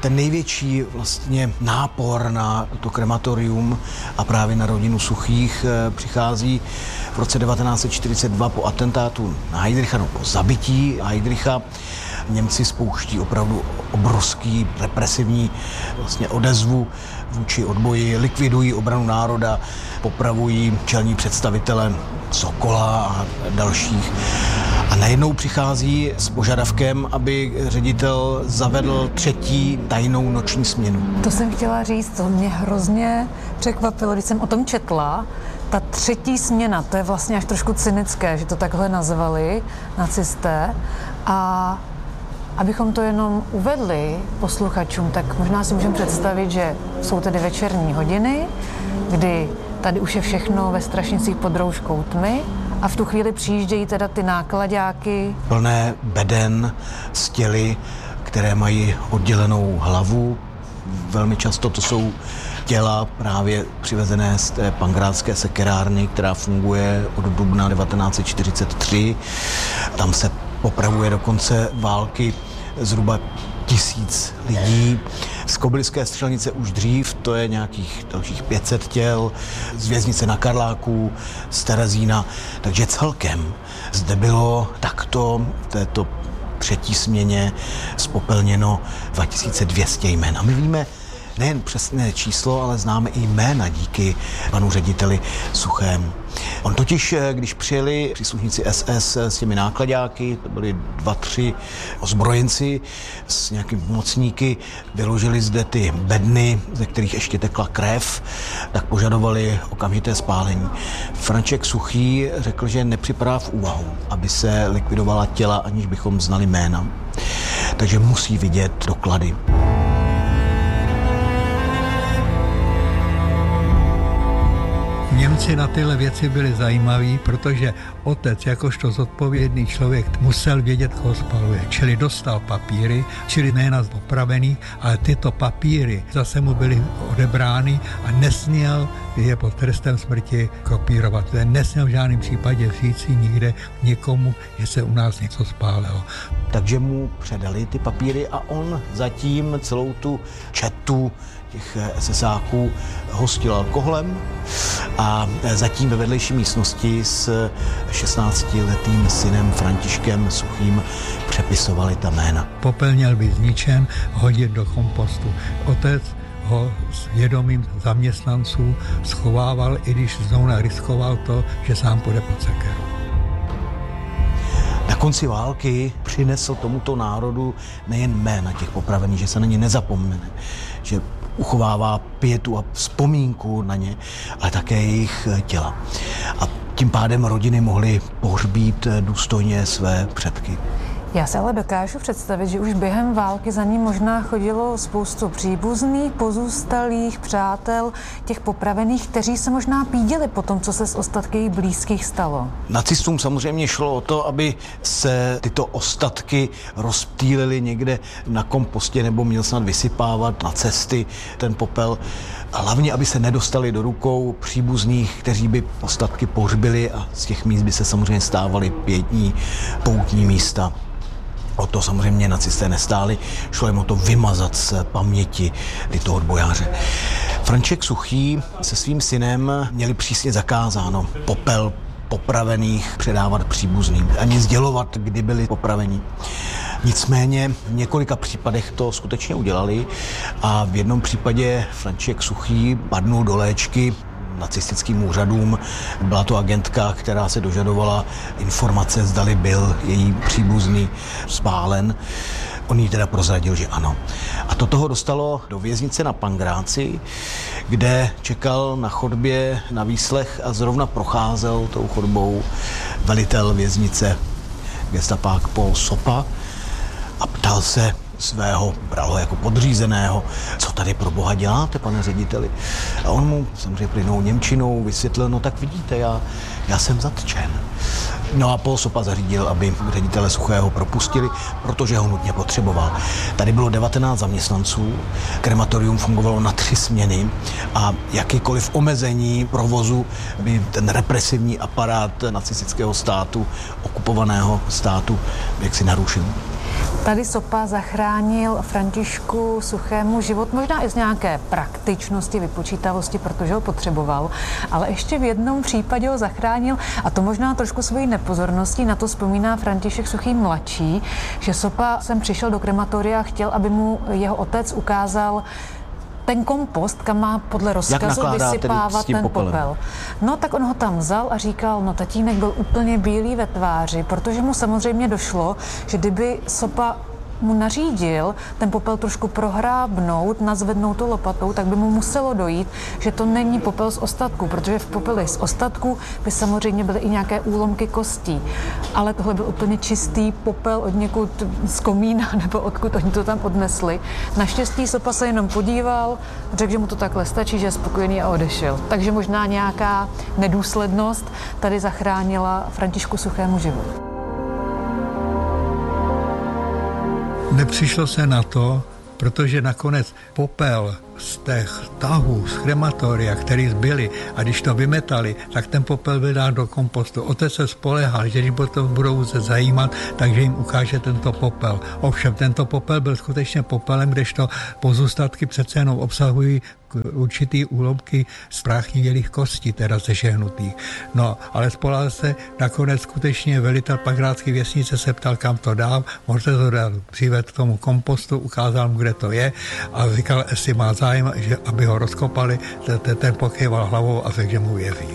ten největší vlastně nápor na to krematorium a právě na rodinu Suchých přichází v roce devatenáct set čtyřicet dva po atentátu na Heydricha, no po zabití Heydricha. Němci spouští opravdu obrovský represivní vlastně odezvu vůči odboji, likvidují obranu národa, popravují čelní představitele Sokola a dalších. A najednou přichází s požadavkem, aby ředitel zavedl třetí tajnou noční směnu. To jsem chtěla říct, to mě hrozně překvapilo, když jsem o tom četla. Ta třetí směna, to je vlastně až trošku cynické, že to takhle nazvali nacisté. A abychom to jenom uvedli posluchačům, tak možná si můžeme představit, že jsou tedy večerní hodiny, kdy tady už je všechno ve Strašnicích pod rouškou tmy a v tu chvíli přijíždějí teda ty nákladáky. Plné beden s těly, které mají oddělenou hlavu. Velmi často to jsou těla právě přivezené z té pankrátské sekerárny, která funguje od dubna devatenáct set čtyřicet tři. Tam se popravuje do konce války zhruba tisíc lidí. Z Kobyliské střelnice už dřív, to je nějakých dalších pět set těl, z věznice na Karláku, z Terezína. Takže celkem zde bylo takto v této třetí směně spopelněno dva tisíce dvě stě jmen. A my víme nejen přesné číslo, ale známe i jména díky panu řediteli Suchému. On totiž, když přijeli příslušníci S S s těmi nákladáky, to byli dva, tři ozbrojenci s nějakými pomocníky, vyložili zde ty bedny, ze kterých ještě tekla krev, tak požadovali okamžité spálení. František Suchý řekl, že nepřipadá v úvahu, aby se likvidovala těla, aniž bychom znali jména. Takže musí vidět doklady. Němci na tyhle věci byli zajímaví, protože otec, jakožto zodpovědný člověk, musel vědět, koho spaluje. Čili dostal papíry, čili nejen opravený, ale tyto papíry zase mu byly odebrány a nesměl je pod trestem smrti kopírovat. Nesměl v žádném případě říct nikde někomu, že se u nás něco spálilo. Takže mu předali ty papíry a on zatím celou tu četu těch esesáků hostil alkoholem a zatím ve vedlejší místnosti s šestnáctiletým synem Františkem Suchým přepisovali ta jména. Popel měl být zničen, hodit do kompostu. Otec ho s vědomím zaměstnanců schovával, i když znovu riskoval to, že sám půjde pod sekeru. Na konci války přinesl tomuto národu nejen jména těch popravených, že se na ně nezapomene, že uchovává pietu a vzpomínku na ně, ale také jejich těla. A tím pádem rodiny mohly pohřbít důstojně své předky. Já se ale dokážu představit, že už během války za ním možná chodilo spoustu příbuzných, pozůstalých, přátel, těch popravených, kteří se možná píděli po tom, co se s ostatky jejich blízkých stalo. Nacistům samozřejmě šlo o to, aby se tyto ostatky rozptýlily někde na kompostě nebo měl snad vysypávat na cesty ten popel. A hlavně, aby se nedostali do rukou příbuzných, kteří by ostatky pohřbili a z těch míst by se samozřejmě stávaly pětní poutní místa. O to samozřejmě nacisté nestáli, šlo jim o to vymazat z paměti tyto odbojáře. František Suchý se svým synem měli přísně zakázáno popel popravených předávat příbuzným, ani sdělovat, kdy byli popraveni. Nicméně v několika případech to skutečně udělali a v jednom případě František Suchý padnul do léčky nacistickým úřadům. Byla to agentka, která se dožadovala informace, zdali byl její příbuzný spálen. On jí teda prozradil, že ano. A to toho dostalo do věznice na Pangráci, kde čekal na chodbě na výslech a zrovna procházel tou chodbou velitel věznice gestapák Paul Sopa a ptal se svého, bral ho jako podřízeného, co tady pro boha děláte, pane řediteli. A on mu samozřejmě plynou němčinou vysvětlil, no tak vidíte, já, já jsem zatčen. No a Paul Sopa zařídil, aby ředitele Suchého propustili, protože ho nutně potřeboval. Tady bylo devatenáct zaměstnanců, krematorium fungovalo na tři směny a jakýkoliv omezení provozu by ten represivní aparát nacistického státu, okupovaného státu, jak si narušil. Tady Sopa zachránil Františku Suchému život, možná i z nějaké praktičnosti, vypočítavosti, protože ho potřeboval, ale ještě v jednom případě ho zachránil, a to možná trošku svojí nepozorností, na to vzpomíná František Suchý mladší, že Sopa sem přišel do krematoria a chtěl, aby mu jeho otec ukázal ten kompost, kam má podle rozkazu vysypávat ten popelem. popel. No tak on ho tam vzal a říkal, no tatínek byl úplně bílý ve tváři, protože mu samozřejmě došlo, že kdyby Sopa mu nařídil ten popel trošku prohrábnout, nazvednout to lopatou, tak by mu muselo dojít, že to není popel z ostatků, protože v popeli z ostatků by samozřejmě byly i nějaké úlomky kostí. Ale tohle byl úplně čistý popel od někud z komína, nebo odkud oni to tam odnesli. Naštěstí Sopa se jenom podíval, řekl, že mu to takhle stačí, že je spokojený a odešel. Takže možná nějaká nedůslednost tady zachránila Františku Suchému život. Nepřišlo se na to, protože nakonec popel z těch tahů, z krematoria, který zbyli, a když to vymetali, tak ten popel byl dán do kompostu. Otec se spolehal, že když to budou se zajímat, takže jim ukáže tento popel. Ovšem, tento popel byl skutečně popelem, kdežto pozůstatky přece jenom obsahují určitý úlomky z práchnivělých kostí, teda zežehnutých. No, ale spolehal se nakonec skutečně velitel pankrácké věznice se ptal, kam to dám, možná to dal, přived k tomu kompostu, ukázal mu, kde to je a říkal, jestli má zájem, že aby ho rozkopali, ten, ten pokýval hlavou a řekl, že mu věří.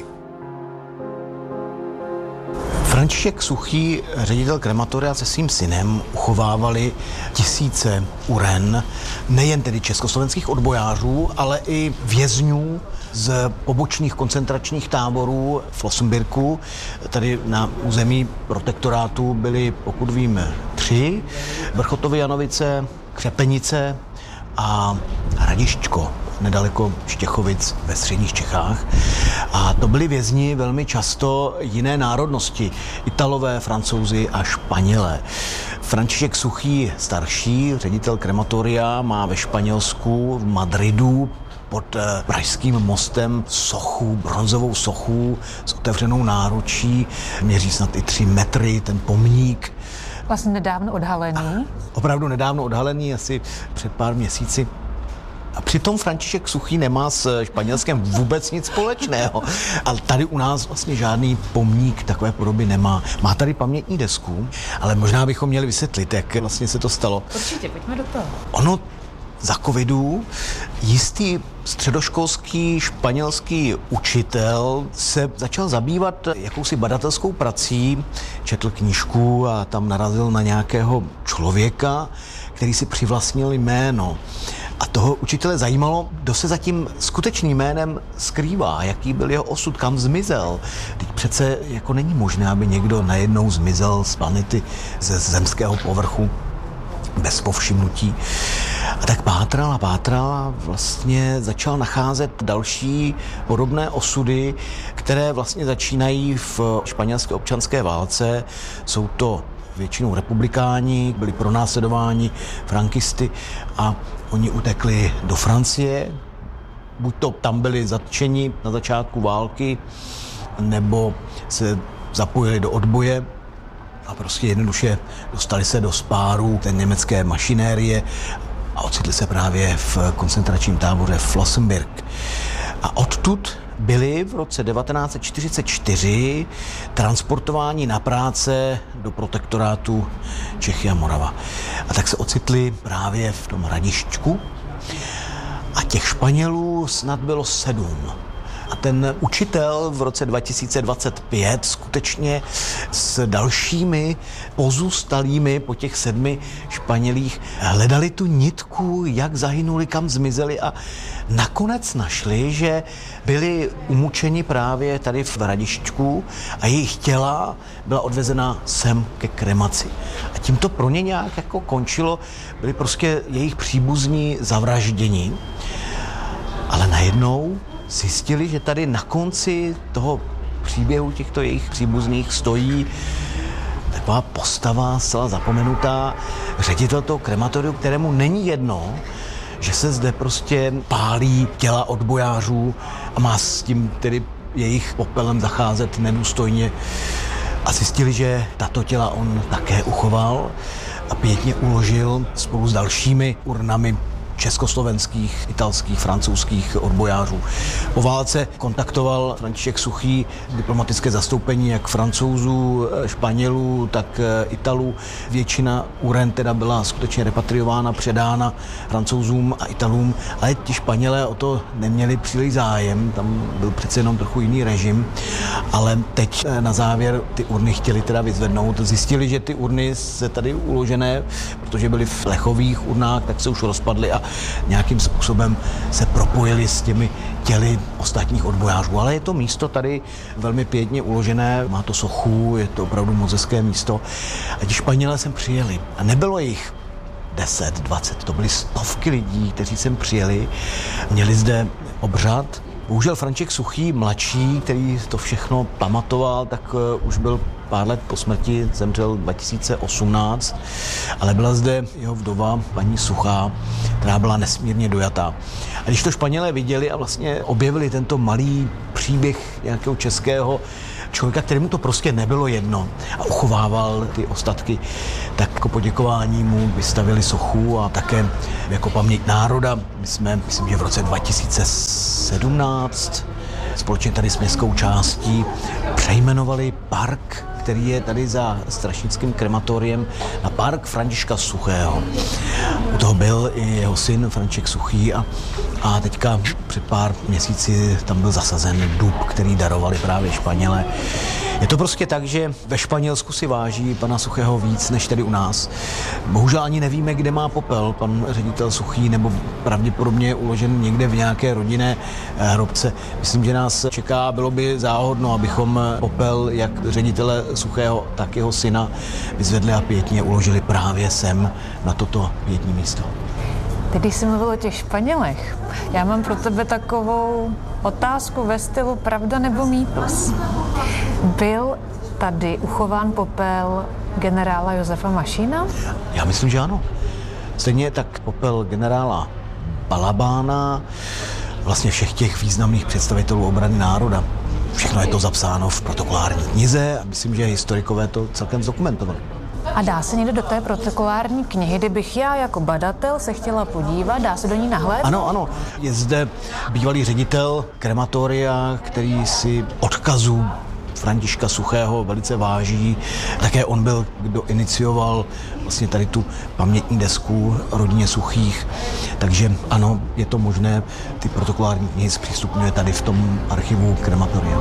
František Suchý, ředitel krematoria, se svým synem uchovávali tisíce uren, nejen tedy československých odbojářů, ale i vězňů z pobočných koncentračních táborů v Flossenbürgu. Tady na území protektorátu byly, pokud vím, tři: Vrchotovy Janovice, Křepenice a Hradišťko, nedaleko Štěchovic ve středních Čechách. A to byli vězni velmi často jiné národnosti. Italové, Francouzi a Španělé. František Suchý starší, ředitel krematoria, má ve Španělsku, v Madridu, pod pražským mostem sochu, bronzovou sochu s otevřenou náručí. Měří snad i tři metry, ten pomník. Vlastně nedávno odhalený. Opravdu nedávno odhalený, asi před pár měsíci. A přitom František Suchý nemá s Španělskem vůbec nic společného. Ale tady u nás vlastně žádný pomník takové podoby nemá. Má tady pamětní desku, ale možná bychom měli vysvětlit, jak vlastně se to stalo. Určitě, pojďme do toho. Ono za covidu jistý středoškolský španělský učitel se začal zabývat jakousi badatelskou prací, četl knížku a tam narazil na nějakého člověka, který si přivlastnil jméno. A toho učitele zajímalo, kdo se za tím skutečným jménem skrývá, jaký byl jeho osud, kam zmizel. Teď přece jako není možné, aby někdo najednou zmizel z planety, ze zemského povrchu bez povšimnutí. A tak pátral a pátral a vlastně začal nacházet další podobné osudy, které vlastně začínají v španělské občanské válce. Jsou to většinou republikáni, byli pronásledováni frankisty a oni utekli do Francie. Buď to tam byli zatčeni na začátku války, nebo se zapojili do odboje a prostě jednoduše dostali se do spáru té německé mašinérie a ocitli se právě v koncentračním táboře Flossenbürg. A odtud byli v roce devatenáct set čtyřicet čtyři transportováni na práce do protektorátu Čechy a Morava. A tak se ocitli právě v tom Hradišťku a těch Španělů snad bylo sedm. A ten učitel v roce dva tisíce dvacet pět skutečně s dalšími pozůstalými po těch sedmi Španělích hledali tu nitku, jak zahynuli, kam zmizeli a nakonec našli, že byli umučeni právě tady v Hradišťku a jejich těla byla odvezena sem ke kremaci. A tím to pro ně nějak jako končilo, byli prostě jejich příbuzní zavražděni, ale najednou zjistili, že tady na konci toho příběhu těchto jejich příbuzných stojí taková postava zcela zapomenutá, ředitel toho krematoriu, kterému není jedno, že se zde prostě pálí těla odbojářů a má s tím tedy jejich popelem zacházet nedůstojně. A zjistili, že tato těla on také uchoval. a pěkně uložil spolu s dalšími urnami československých, italských, francouzských odbojářů. Po válce kontaktoval František Suchý diplomatické zastoupení jak Francouzů, Španělů, tak Italů. Většina uren teda byla skutečně repatriována, předána Francouzům a Italům, ale ti Španělé o to neměli příliš zájem, tam byl přece jenom trochu jiný režim, ale teď na závěr ty urny chtěli teda vyzvednout. Zjistili, že ty urny se tady uložené, protože byly v plechových urnách, tak se už rozpadly a nějakým způsobem se propojili s těmi těly ostatních odbojářů. Ale je to místo tady velmi pěkně uložené, má to sochu, je to opravdu moc hezké místo. A ti Španělé sem přijeli a nebylo jich deset, dvacet, to byly stovky lidí, kteří sem přijeli, měli zde obřad. Bohužel František Suchý, mladší, který to všechno pamatoval, tak už byl pár let po smrti, zemřel dva tisíce osmnáct, ale byla zde jeho vdova, paní Suchá, která byla nesmírně dojatá. A když to Španělé viděli a vlastně objevili tento malý příběh nějakého českého člověka, kterému to prostě nebylo jedno a uchovával ty ostatky, tak jako poděkování mu vystavili sochu a také jako paměť národa. My jsme, myslím, že v roce dva tisíce sedmnáct společně tady s městskou částí přejmenovali park, který je tady za Strašnickým krematoriem, na park Františka Suchého. U toho byl i jeho syn František Suchý a, a teďka před pár měsíci tam byl zasazen dub, který darovali právě Španělé. Je to prostě tak, že ve Španělsku si váží pana Suchého víc než tady u nás. Bohužel ani nevíme, kde má popel pan ředitel Suchý, nebo pravděpodobně je uložen někde v nějaké rodinné hrobce. Myslím, že nás čeká, bylo by záhodno, abychom popel jak ředitele Suchého, tak jeho syna vyzvedli a pěkně uložili právě sem na toto pěkné místo. Ty, když jsi mluvil o těch Španělech, já mám pro tebe takovou otázku ve stylu pravda nebo mýtus. Byl tady uchován popel generála Josefa Mašína? Já myslím, že ano. Stejně tak popel generála Balabána, vlastně všech těch významných představitelů obrany národa. Všechno je to zapsáno v protokolární knize a myslím, že historikové to celkem zdokumentovali. A dá se někdo do té protokolární knihy, kdybych já jako badatel se chtěla podívat, dá se do ní nahlédnout? Ano, ano. Je zde bývalý ředitel krematoria, který si odkazů Františka Suchého velice váží. Také on byl, kdo inicioval vlastně tady tu pamětní desku rodině Suchých. Takže ano, je to možné. Ty protokolární knihy zpřístupňuje tady v tom archivu krematoria.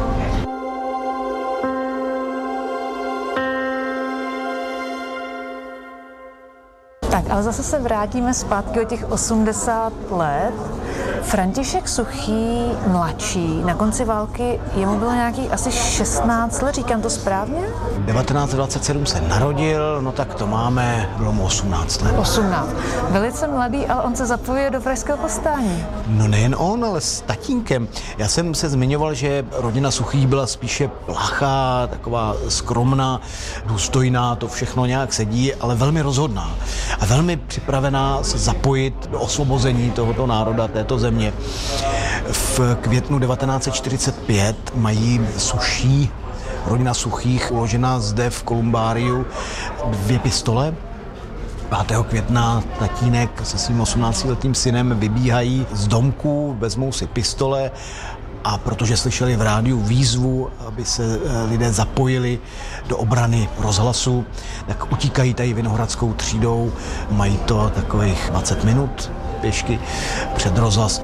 Tak, ale zase se vrátíme zpátky o těch osmdesát let. František Suchý mladší, na konci války jemu bylo nějakých asi šestnáct let, říkám to správně? devatenáct dvacet sedm se narodil, no tak to máme, bylo mu osmnáct let. osmnáct. Velice mladý, ale on se zapojuje do pražského povstání. No nejen on, ale s tatínkem. Já jsem se zmiňoval, že rodina Suchých byla spíše plachá, taková skromná, důstojná, to všechno nějak sedí, ale velmi rozhodná a velmi připravená se zapojit do osvobození tohoto národa, této země. V květnu devatenáct set čtyřicet pět mají Suší, rodina Suchých, uložená zde v kolumbáriu dvě pistole. pátého května tatínek se svým osmnáctiletým synem vybíhají z domku, vezmou si pistole a protože slyšeli v rádiu výzvu, aby se lidé zapojili do obrany rozhlasu, tak utíkají tady Vinohradskou třídou. Mají to takových dvacet minut pěšky před rozhlas.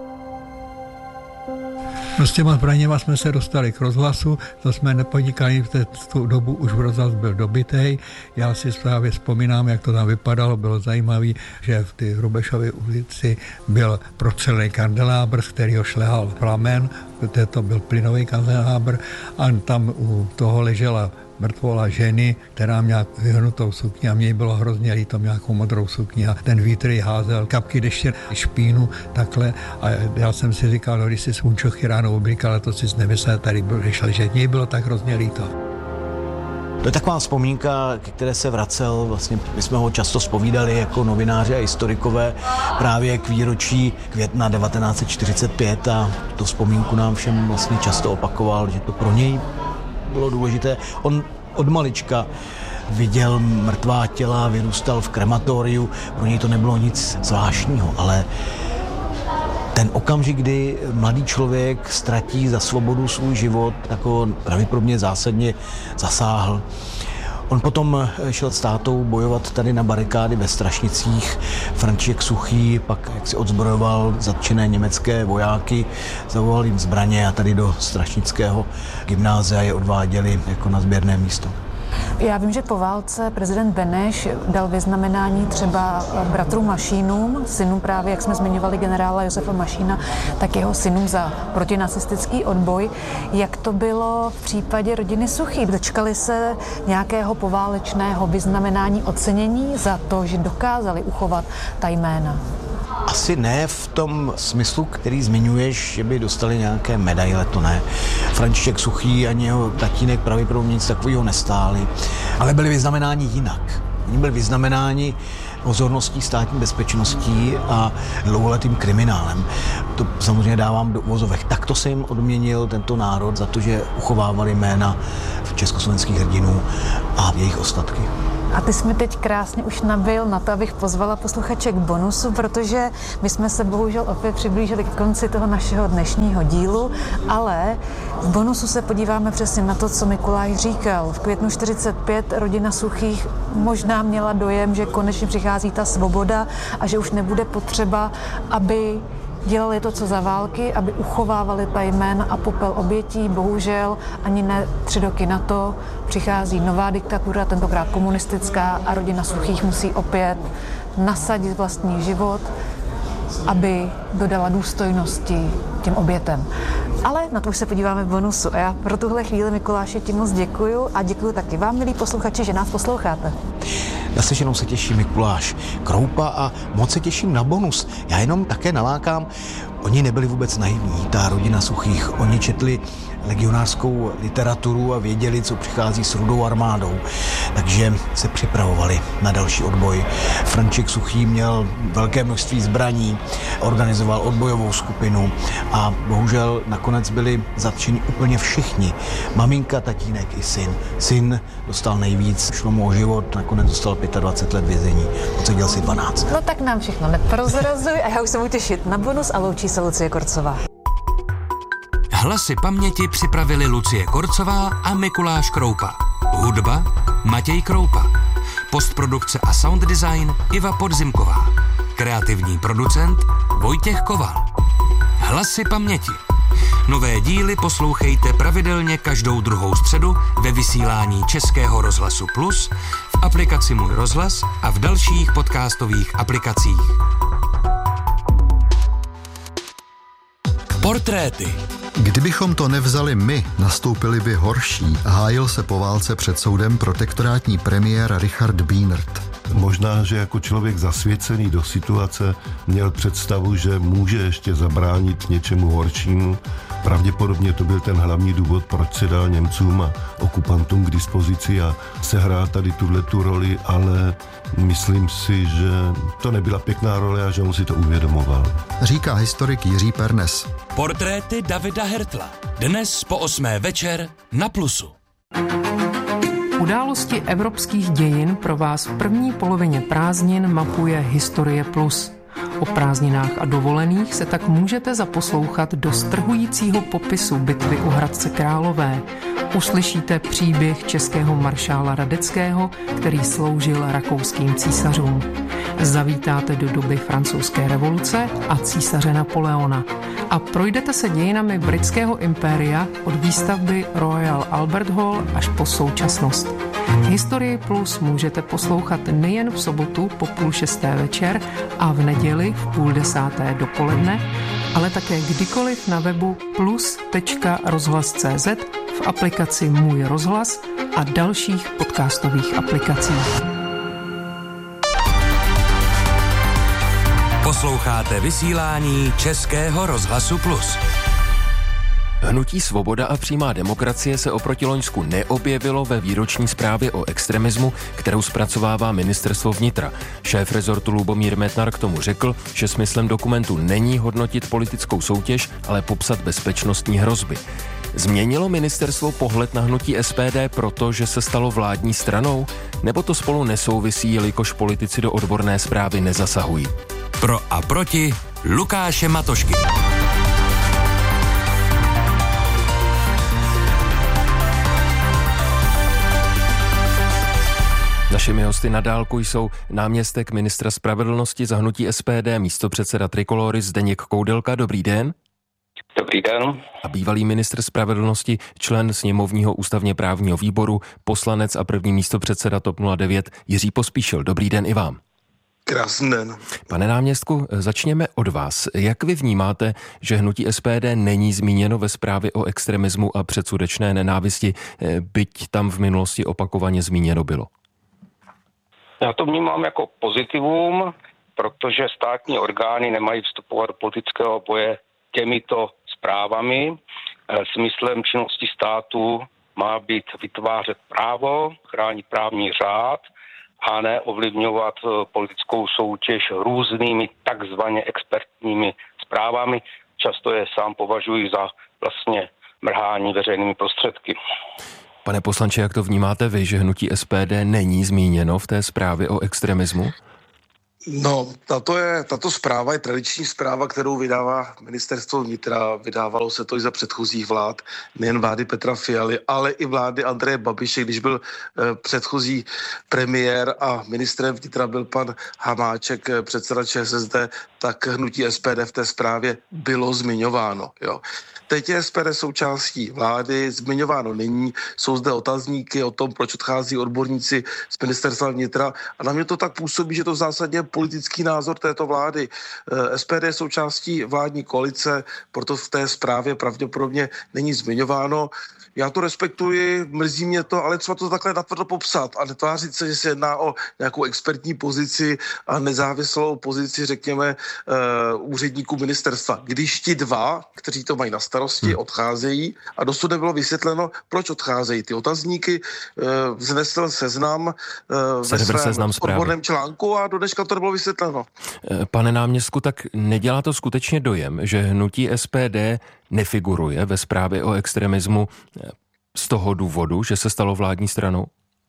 No s těma zbraněma jsme se dostali k rozhlasu, to jsme nepodnikali, v tu dobu už rozhlas byl dobytej. Já si právě vzpomínám, jak to tam vypadalo, bylo zajímavé, že v té Hrubešově ulici byl procelený kandelábr, z kterého šlehal plamen, to byl plynový kandelábr a tam u toho ležela mrtvola ženy, která měla vyhnutou sukni a mě bylo hrozně líto, nějakou modrou sukni a ten vítr jí házel kapky deště, špínu, takhle a já jsem si říkal, no, když si slunčochy ráno oblíkal, to si nemyslel, tady byl, když ležet, mě bylo tak hrozně líto. To je taková vzpomínka, ke které se vracel, vlastně my jsme ho často zpovídali jako novináři a historikové právě k výročí května devatenáct set čtyřicet pět a tu vzpomínku nám všem vlastně často opakoval, že to pro něj bylo důležité. On od malička viděl mrtvá těla, vyrůstal v krematoriu, pro něj to nebylo nic zvláštního, ale ten okamžik, kdy mladý člověk ztratí za svobodu svůj život, tak ho pravděpodobně zásadně zasáhl. On potom šel s tátou bojovat tady na barikády ve Strašnicích. František Suchý pak jak si odzbrojoval zatčené německé vojáky, zavolal jim zbraně a tady do strašnického gymnázia je odváděli jako na sběrné místo. Já vím, že po válce prezident Beneš dal vyznamenání třeba bratru Mašínům, synům právě, jak jsme zmiňovali generála Josefa Mašína, tak jeho synům za protinacistický odboj. Jak to bylo v případě rodiny Suchý? Dočkali se nějakého poválečného vyznamenání, ocenění za to, že dokázali uchovat ta jména? Asi ne v tom smyslu, který zmiňuješ, že by dostali nějaké medaile, to ne. František Suchý ani jeho tatínek pravděpodobně nic takového nestáli, ale byli vyznamenáni jinak. Oni byli vyznamenáni pozorností státní bezpečností a dlouholetým kriminálem. To samozřejmě dávám do uvozovek. Takto se jim odměnil tento národ za to, že uchovávali jména československých hrdinů a jejich ostatky. A ty jsi mi teď krásně už nabil na to, abych pozvala posluchače k bonusu, protože my jsme se bohužel opět přiblížili k konci toho našeho dnešního dílu, ale v bonusu se podíváme přesně na to, co Mikuláš říkal. V květnu čtyřicet pět rodina Suchých možná měla dojem, že konečně přichází ta svoboda a že už nebude potřeba, aby dělali to, co za války, aby uchovávali ta jména a popel obětí. Bohužel ani ne tři roky na to přichází nová diktatura, tentokrát komunistická, a rodina Suchých musí opět nasadit vlastní život, aby dodala důstojnosti těm obětem. Ale na to už se podíváme v bonusu. A já pro tuhle chvíli, Mikuláši, ti moc děkuju a děkuju taky vám, milí posluchači, že nás posloucháte. Naslyšenou se těší Mikuláš Kroupa a moc se těším na bonus. Já jenom také nalákám, oni nebyli vůbec naivní, ta rodina Suchých. Oni četli legionářskou literaturu a věděli, co přichází s Rudou armádou, takže se připravovali na další odboj. František Suchý měl velké množství zbraní, organizoval odbojovou skupinu a bohužel nakonec byli zatčeni úplně všichni. Maminka, tatínek i syn. Syn dostal nejvíc, šlo mu o život, nakonec dostal dvacet pět let vězení, odseděl si dvanáct. No tak nám všechno neprozrazuj a já už se budu těšit na bonus a loučí se Lucie Korcová. Hlasy paměti připravili Lucie Korcová a Mikuláš Kroupa. Hudba Matěj Kroupa. Postprodukce a sound design Iva Podzimková. Kreativní producent Vojtěch Koval. Hlasy paměti. Nové díly poslouchejte pravidelně každou druhou středu ve vysílání Českého rozhlasu Plus, v aplikaci Můj rozhlas a v dalších podcastových aplikacích. Portréty. Kdybychom to nevzali my, nastoupili by horší. Hájil se po válce před soudem protektorátní premiér Richard Bienert. Možná, že jako člověk zasvěcený do situace měl představu, že může ještě zabránit něčemu horšímu. Pravděpodobně to byl ten hlavní důvod, proč se dal Němcům a okupantům k dispozici a sehrál tady tuhletu roli, ale myslím si, že to nebyla pěkná role a že on si to uvědomoval. Říká historik Jiří Pernes. Portréty Davida Hertla. Dnes po osmé večer na Plusu. Události evropských dějin pro vás v první polovině prázdnin mapuje Historie Plus. O prázdninách a dovolených se tak můžete zaposlouchat do strhujícího popisu bitvy u Hradce Králové. Uslyšíte příběh českého maršála Radeckého, který sloužil rakouským císařům. Zavítáte do doby francouzské revoluce a císaře Napoleona. A projdete se dějinami britského impéria od výstavby Royal Albert Hall až po současnost. Historii Plus můžete poslouchat nejen v sobotu po půl šesté večer a v neděli v půl desáté dopoledne, ale také kdykoliv na webu plus tečka rozhlas tečka cé zet, v aplikaci Můj rozhlas a dalších podcastových aplikacích. Posloucháte vysílání Českého rozhlasu Plus. Hnutí Svoboda a přímá demokracie se oproti loňsku neobjevilo ve výroční zprávě o extremismu, kterou zpracovává ministerstvo vnitra. Šéf rezortu Lubomír Metnar k tomu řekl, že smyslem dokumentu není hodnotit politickou soutěž, ale popsat bezpečnostní hrozby. Změnilo ministerstvo pohled na hnutí S P D proto, že se stalo vládní stranou? Nebo to spolu nesouvisí, jelikož politici do odborné zprávy nezasahují? Pro a proti Lukáše Matošky. Našimi hosty na dálku jsou náměstek ministra spravedlnosti za hnutí S P D, místopředseda Trikolory Zdeněk Koudelka. Dobrý den. Dobrý den. A bývalý ministr spravedlnosti, člen sněmovního ústavně právního výboru, poslanec a první místopředseda TOP nula devět Jiří Pospíšil. Dobrý den i vám. Krásný den. Pane náměstku, začněme od vás. Jak vy vnímáte, že hnutí S P D není zmíněno ve zprávě o extremismu a předsudečné nenávisti, byť tam v minulosti opakovaně zmíněno bylo? Já to vnímám jako pozitivum, protože státní orgány nemají vstupovat do politického boje těmito zprávami. Smyslem činnosti státu má být vytvářet právo, chránit právní řád a ne ovlivňovat politickou soutěž různými takzvaně expertními zprávami. Často je sám považuji za vlastně mrhání veřejnými prostředky. Pane poslanče, jak to vnímáte vy, že hnutí S P D není zmíněno v té zprávě o extremismu? No, tato, je, tato zpráva je tradiční zpráva, kterou vydává ministerstvo vnitra. Vydávalo se to i za předchozích vlád, nejen vlády Petra Fialy, ale i vlády Andreje Babiše, když byl eh, předchozí premiér a ministrem vnitra byl pan Hamáček, eh, předseda Č S S D, tak hnutí S P D v té zprávě bylo zmiňováno. Jo. Teď je S P D součástí vlády, zmiňováno není, jsou zde otazníky o tom, proč odchází odborníci z ministerstva vnitra a na mě to tak působí, že to v zásadě politický názor této vlády. S P D je součástí vládní koalice, proto v té zprávě pravděpodobně není zmiňováno. Já to respektuji, mrzí mě to, ale třeba to takhle natvrdo popsat a netvářit se, že se jedná o nějakou expertní pozici a nezávislou pozici, řekněme, uh, úředníků ministerstva. Když ti dva, kteří to mají na starosti, odcházejí a dosud nebylo vysvětleno, proč odcházejí. Ty otazníky uh, vznesl Seznam uh, ve svém odborném článku a do dneška to nebylo vysvětleno. Pane náměstku, tak nedělá to skutečně dojem, že hnutí S P D nefiguruje ve zprávě o extremismu z toho důvodu, že se stalo vládní stranou?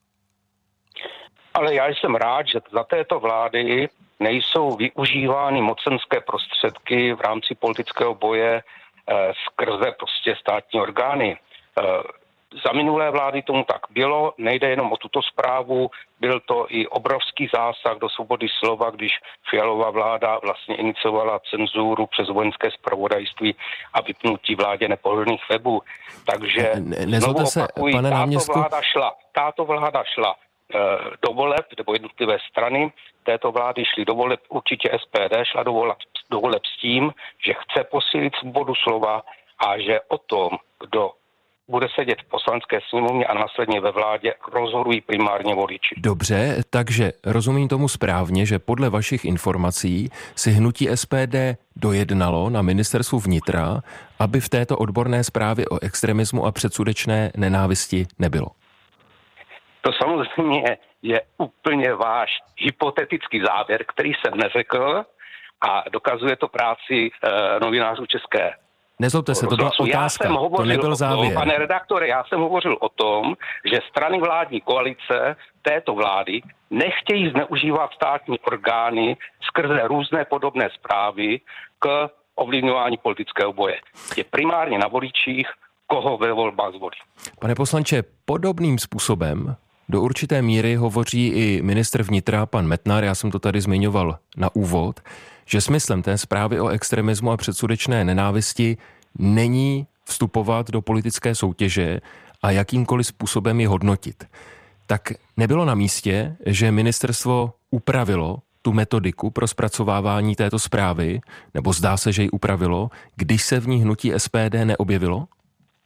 Ale já jsem rád, že za této vlády nejsou využívány mocenské prostředky v rámci politického boje eh, skrze prostě státní orgány. Eh, Za minulé vlády tomu tak bylo, nejde jenom o tuto zprávu, byl to i obrovský zásah do svobody slova, když Fialová vláda vlastně iniciovala cenzuru přes vojenské zpravodajství a vypnutí vládě nepohodlných webů. Takže ne, znovu se, opakuji, pane táto náměstku... vláda šla, táto vláda šla e, do voleb, nebo jednotlivé strany této vlády šly do voleb, určitě S P D šla do voleb, do voleb s tím, že chce posílit svobodu slova a že o tom, kdo bude sedět v poslanecké sněmovně a následně ve vládě, rozhodují primárně voliči. Dobře, takže rozumím tomu správně, že podle vašich informací si hnutí S P D dojednalo na ministerstvu vnitra, aby v této odborné zprávě o extremismu a předsudečné nenávisti nebylo. To samozřejmě je úplně váš hypotetický závěr, který jsem neřekl a dokazuje to práci e, novinářů České. Nezlobte se, to byla otázka, to nebyl závěr. Pane redaktore, já jsem hovořil o tom, že strany vládní koalice této vlády nechtějí zneužívat státní orgány skrze různé podobné zprávy k ovlivňování politického boje. Je primárně na voličích, koho ve volbách zvolí. Pane poslanče, podobným způsobem do určité míry hovoří i ministr vnitra, pan Metnar, já jsem to tady zmiňoval na úvod, že smyslem té zprávy o extremismu a předsudečné nenávisti není vstupovat do politické soutěže a jakýmkoliv způsobem ji hodnotit. Tak nebylo na místě, že ministerstvo upravilo tu metodiku pro zpracovávání této zprávy, nebo zdá se, že ji upravilo, když se v ní hnutí S P D neobjevilo?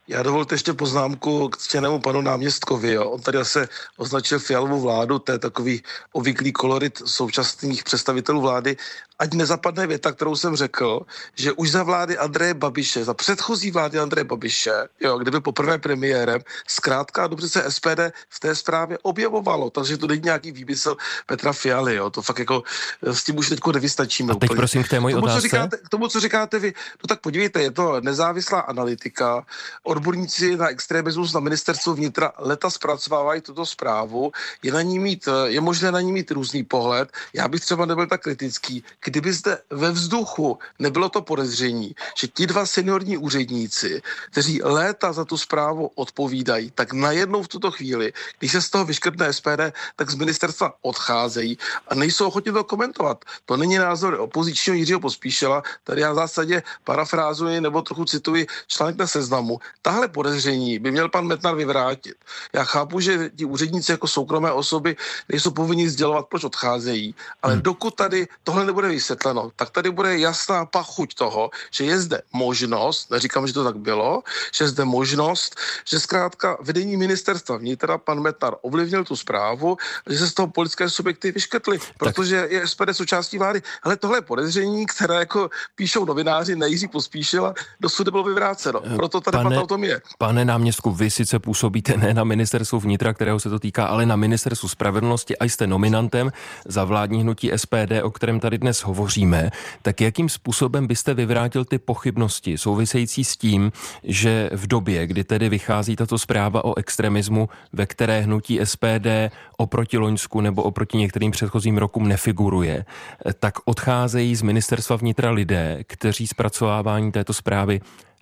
Já dovolte ještě poznámku k ctěnému panu náměstkovi. Jo. On tady se označil Fialovou vládu, to je takový obvyklý kolorit současných představitelů vlády. Ať nezapadne věta, kterou jsem řekl, že už za vlády Andreje Babiše, za předchozí vlády Andreje Babiše, jo, kdyby poprvé premiérem, zkrátka dobře se S P D v té zprávě objevovalo, takže to není nějaký výmysl Petra Fialy, jo. To fakt jako s tím už teďko nevystačíme. A teď úplně. prosím k té mojí tomu, otázce. Co říkáte, k tomu, co říkáte vy, no tak podívejte, je to nezávislá analytika, odborníci na extremismus na ministerstvu vnitra leta zpracovávají tuto zprávu, je na ní mít, je možné na ní mít různý pohled. Já bych třeba nebyl tak kritický, kdyby zde ve vzduchu nebylo to podezření, že ti dva seniorní úředníci, kteří léta za tu zprávu odpovídají, tak najednou v tuto chvíli, když se z toho vyškrtne S P D, tak z ministerstva odcházejí a nejsou ochotni to komentovat. To není názor opozičního Jiřího Pospíšila, tady já v zásadě parafrázuji nebo trochu cituji článek na Seznamu. Tahle podezření by měl pan Metnar vyvrátit. Já chápu, že ti úředníci jako soukromé osoby nejsou povinni sdělovat, proč odcházejí, ale hmm. dokud tady tohle nebude vysvětleno, tak tady bude jasná pachuť toho, že je zde možnost, neříkám, že to tak bylo, že je zde možnost, že zkrátka vedení ministerstva vnitra pan Metnar ovlivnil tu zprávu, že se z toho politické subjekty vyškrtly, protože je S P D součástí vlády. Ale tohle je podezření, které jako píšou novináři, na Jiří Pospíšila, dosud nebylo vyvráceno. Proto ta debata o tom je. Pane náměstku, vy sice působíte ne na ministerstvu vnitra, kterého se to týká, ale na ministerstvu spravedlnosti a jste nominantem za vládní hnutí S P D, o kterém tady dnes hovoříme, tak jakým způsobem byste vyvrátil ty pochybnosti související s tím, že v době, kdy tedy vychází tato zpráva o extremismu, ve které hnutí S P D oproti Loňsku nebo oproti některým předchozím rokům nefiguruje, tak odcházejí z ministerstva vnitra lidé, kteří zpracovávání této zprávy